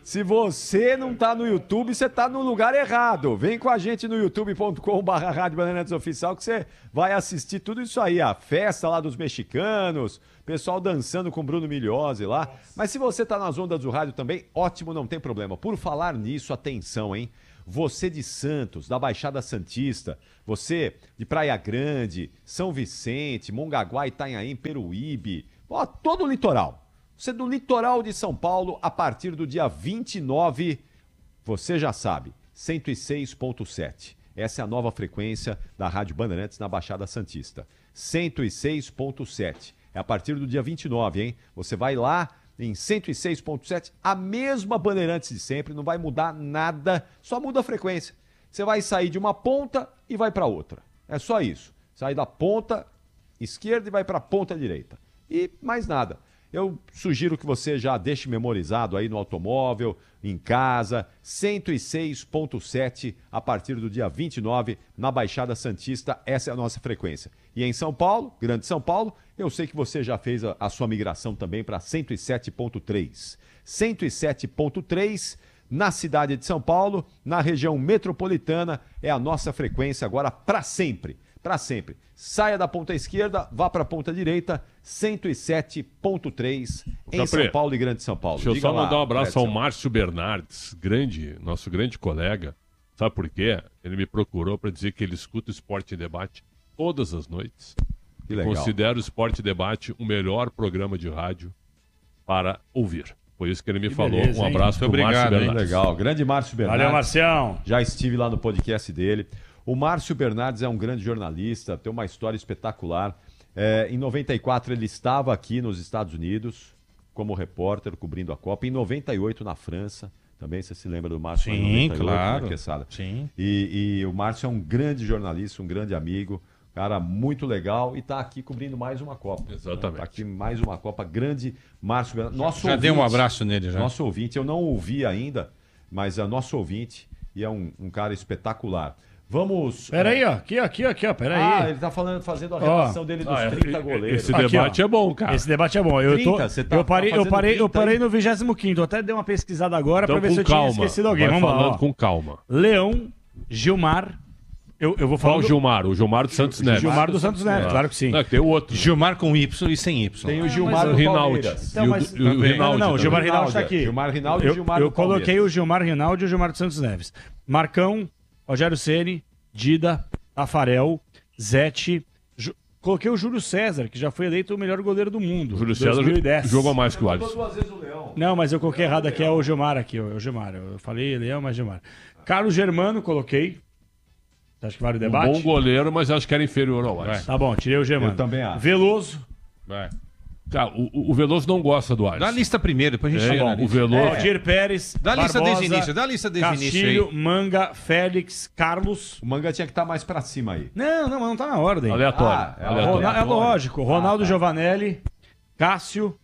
Se você não tá no YouTube, você tá no lugar errado. Vem com a gente no youtube ponto com barra Rádio Bandeirantes Oficial que você vai assistir tudo isso aí. A festa lá dos mexicanos, pessoal dançando com Bruno Migliozzi lá. Mas se você tá nas ondas do rádio também, ótimo, não tem problema. Por falar nisso, atenção, hein? Você de Santos, da Baixada Santista, você de Praia Grande, São Vicente, Mongaguá, Itanhaém, Peruíbe, ó, todo o litoral. Você do litoral de São Paulo, a partir do dia vinte e nove, você já sabe, cento e seis ponto sete. Essa é a nova frequência da Rádio Bandeirantes na Baixada Santista. cento e seis ponto sete. É a partir do dia vinte e nove, hein? Você vai lá em cento e seis ponto sete, a mesma Bandeirantes de sempre, não vai mudar nada, só muda a frequência. Você vai sair de uma ponta e vai para outra. É só isso. Sai da ponta esquerda e vai para a ponta direita. E mais nada. Eu sugiro que você já deixe memorizado aí no automóvel, em casa, cento e seis ponto sete a partir do dia vinte e nove na Baixada Santista. Essa é a nossa frequência. E em São Paulo, Grande São Paulo, eu sei que você já fez a, a sua migração também para cento e sete ponto três. cento e sete ponto três na cidade de São Paulo, na região metropolitana, é a nossa frequência agora para sempre. Para sempre. Saia da ponta esquerda, vá para a ponta direita, cento e sete ponto três em Capri, São Paulo e Grande São Paulo. Deixa eu Diga só lá, mandar um abraço Edson. ao Márcio Bernardes, grande, nosso grande colega. Sabe por quê? Ele me procurou para dizer que ele escuta o Esporte em Debate todas as noites. Que legal. Considera o Esporte em Debate o melhor programa de rádio para ouvir. Foi isso que ele me Que falou. beleza, um hein? abraço Muito pro Márcio obrigado, hein? Bernardes. Legal, grande Márcio Bernardes. Valeu, Marcião. Já estive lá no podcast dele. O Márcio Bernardes é um grande jornalista, tem uma história espetacular. É, em noventa e quatro ele estava aqui nos Estados Unidos como repórter, cobrindo a Copa. Em noventa e oito na França, também você se lembra do Márcio? Sim, em noventa e oito, claro. né, Quesada? Sim. E, e o Márcio é um grande jornalista, um grande amigo, cara muito legal e está aqui cobrindo mais uma Copa. Exatamente. Está aqui mais uma Copa. Grande Márcio Bernardes. Nosso Já dei um abraço nele, já. Nosso ouvinte, eu não ouvi ainda, mas é nosso ouvinte e é um, um cara espetacular. Vamos. Peraí, ó. Aqui, ó, aqui, ó, aqui, ó. Peraí. Ah, ele tá falando, fazendo a relação Ó. dele dos Ah, é, trinta e- goleiros. esse Aqui, debate ó. é bom, cara. Esse debate é bom. Eu, tô, trinta, você tá- eu parei, tá eu fazendo parei, eu trinta parei aí? no vigésimo quinto. Até dei uma pesquisada agora Então, pra ver com se eu tinha calma. esquecido alguém. Vai Vamos lá. falando ó. com calma. Leão, Gilmar. Eu, eu vou falar. Qual o do- Gilmar? O Gilmar do Santos Neves. Gilmar do Santos Neves, claro que sim. Não, tem o outro. Gilmar com Y e sem Y. Tem o mas Gilmar o do Rinaldi. Palmeiras. Então, E o- mas- e o Também. Rinaldi Não, não, o também. Gilmar Rinaldi tá Rinaldi, aqui. Gilmar Rinaldi e eu, Gilmar eu do coloquei Palmeiras. o Gilmar Rinaldi e o Gilmar dos Santos Neves. Marcão, Rogério Ceni, Dida, Tafarel, Zete. Ju- Coloquei o Júlio César, que já foi eleito o melhor goleiro do mundo. O Júlio César dois mil e dez. jogou mais que o Botou Alisson. duas vezes o Leão. Não, mas eu coloquei errado aqui, é o Gilmar aqui, ó, é o Gilmar. Eu falei Leão, mas Gilmar. Carlos Germano, coloquei. Você acha que vale o Um debate? bom goleiro, mas acho que era inferior ao Alisson. Tá bom, tirei o Germano. Eu também acho. Veloso. Vai. Cara, o, o Veloso não gosta do Alisson. Dá a lista primeiro, depois a gente É, chega na o lista. Veloso. Valdir Pérez. Dá a lista Barbosa, desde o início, dá a lista desde o início Castilho, aí. Manga, Félix, Carlos. O Manga tinha que estar mais pra cima aí. Não, não, mas não tá na ordem. Aleatório. Ah, é aleatório. Rona- é lógico. Ronaldo Ah, tá. Giovanelli, Cássio.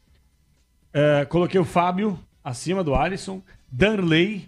é, coloquei o Fábio acima do Alisson. Danley.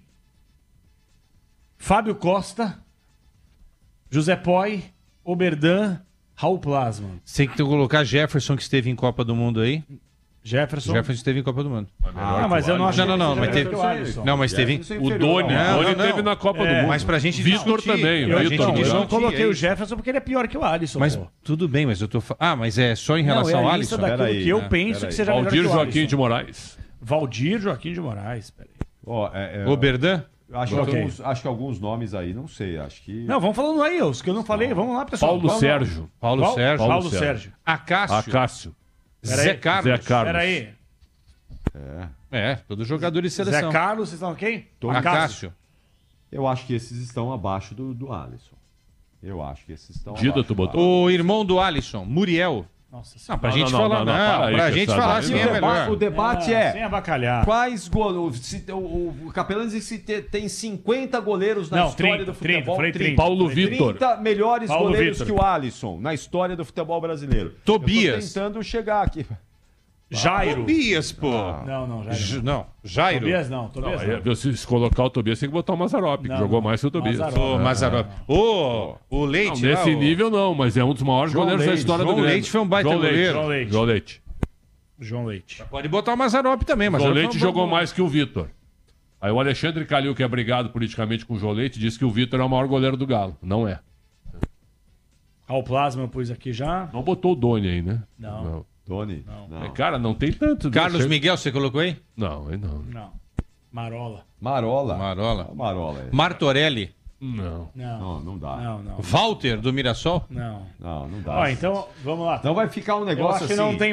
Fábio Costa. José Poi. Oberdan. Raul Plasma. Tem que colocar Jefferson, que esteve em Copa do Mundo aí. Jefferson. Jefferson esteve em Copa do Mundo. Ah, mas eu não acho Não, não, não, que mas seja teve- melhor que o Alisson. Não, mas teve. O Doni, Não, o Doni não, teve não. na Copa do É, Mundo. Mas pra gente Vitor discutir. também. Eu, a o gente Vitor. não, eu discutir não coloquei aí. o Jefferson porque ele é pior que o Alisson. Mas pô. tudo bem, mas eu tô. fa- Ah, mas é só em Não, relação é ao a lista Alisson. daquilo Peraí, que eu né? penso Peraí. que seja melhor Valdir que o Joaquim Alisson. de Moraes. Valdir Joaquim de Moraes. Peraí. Ó, é, é, Oberdan? acho, que Ok. alguns, acho que alguns nomes aí, não sei, acho que... Não, vamos falando aí, os que eu não falei. Vamos lá, pessoal. Paulo Vamos- Sérgio. Paulo Qual? Sérgio. Paulo, Paulo Sérgio. Sérgio. Acácio. Acácio. Peraí. Zé Carlos. Zé Carlos. Peraí. É, todo jogador de Zé seleção. Carlos, vocês estão ok? Acácio. Eu acho que esses estão abaixo do, do Alisson. Eu acho que esses estão Dida, abaixo tu do botou? O irmão do Alisson, Muriel. Nossa Não, pra Não, gente não, falar. não, Não, não, para aí, pra que gente essa- falar aí assim não. é O deba- melhor. o debate Ah, é... sem abacalhar. Quais goleiros? Se, o, o, o Capelano diz que te- tem cinquenta goleiros na Não, história trinta, do futebol. trinta, falei trinta. Paulo Vitor. trinta melhores Paulo goleiros Vitor. que o Alisson na história do futebol brasileiro. Tobias. Eu tô tentando chegar aqui. Jairo. Tobias, pô. Não, não, Jairo. J- não. Não, Jairo. Tobias não, Tobias Aí, não. se, se colocar o Tobias, tem que botar o Mazarop, que Não, jogou não. mais que o Tobias. Mazarop. Ô, Mazarop. Ô, o Não, Leite. lá, nesse o- nível não, mas é um dos maiores João goleiros da Leite. história João do Grêmio. Leite foi um baita João Leite. goleiro. João Leite. João Leite. João Leite. Pode botar o Mazarop também, mas João foi Leite um jogou bom- mais que o Vitor. Aí o Alexandre Calil, que é brigado politicamente com o Jolete, disse que o Vitor é o maior goleiro do Galo. Não é. Ah, o Plasma eu pus aqui já. Não botou o Doni aí, né? Não. Não. Doni? Não. Não. É, cara, não tem tanto. Carlos Chega- Miguel, você colocou aí? Não, aí não. Não. Marola. Marola. Marola. Marola. é. Martorelli. Não. Não. Não, não dá. Não, não. Walter, do Mirassol. Não. Não, não dá. Ó, então, vamos lá. Então vai ficar um Eu negócio acho que assim. não tem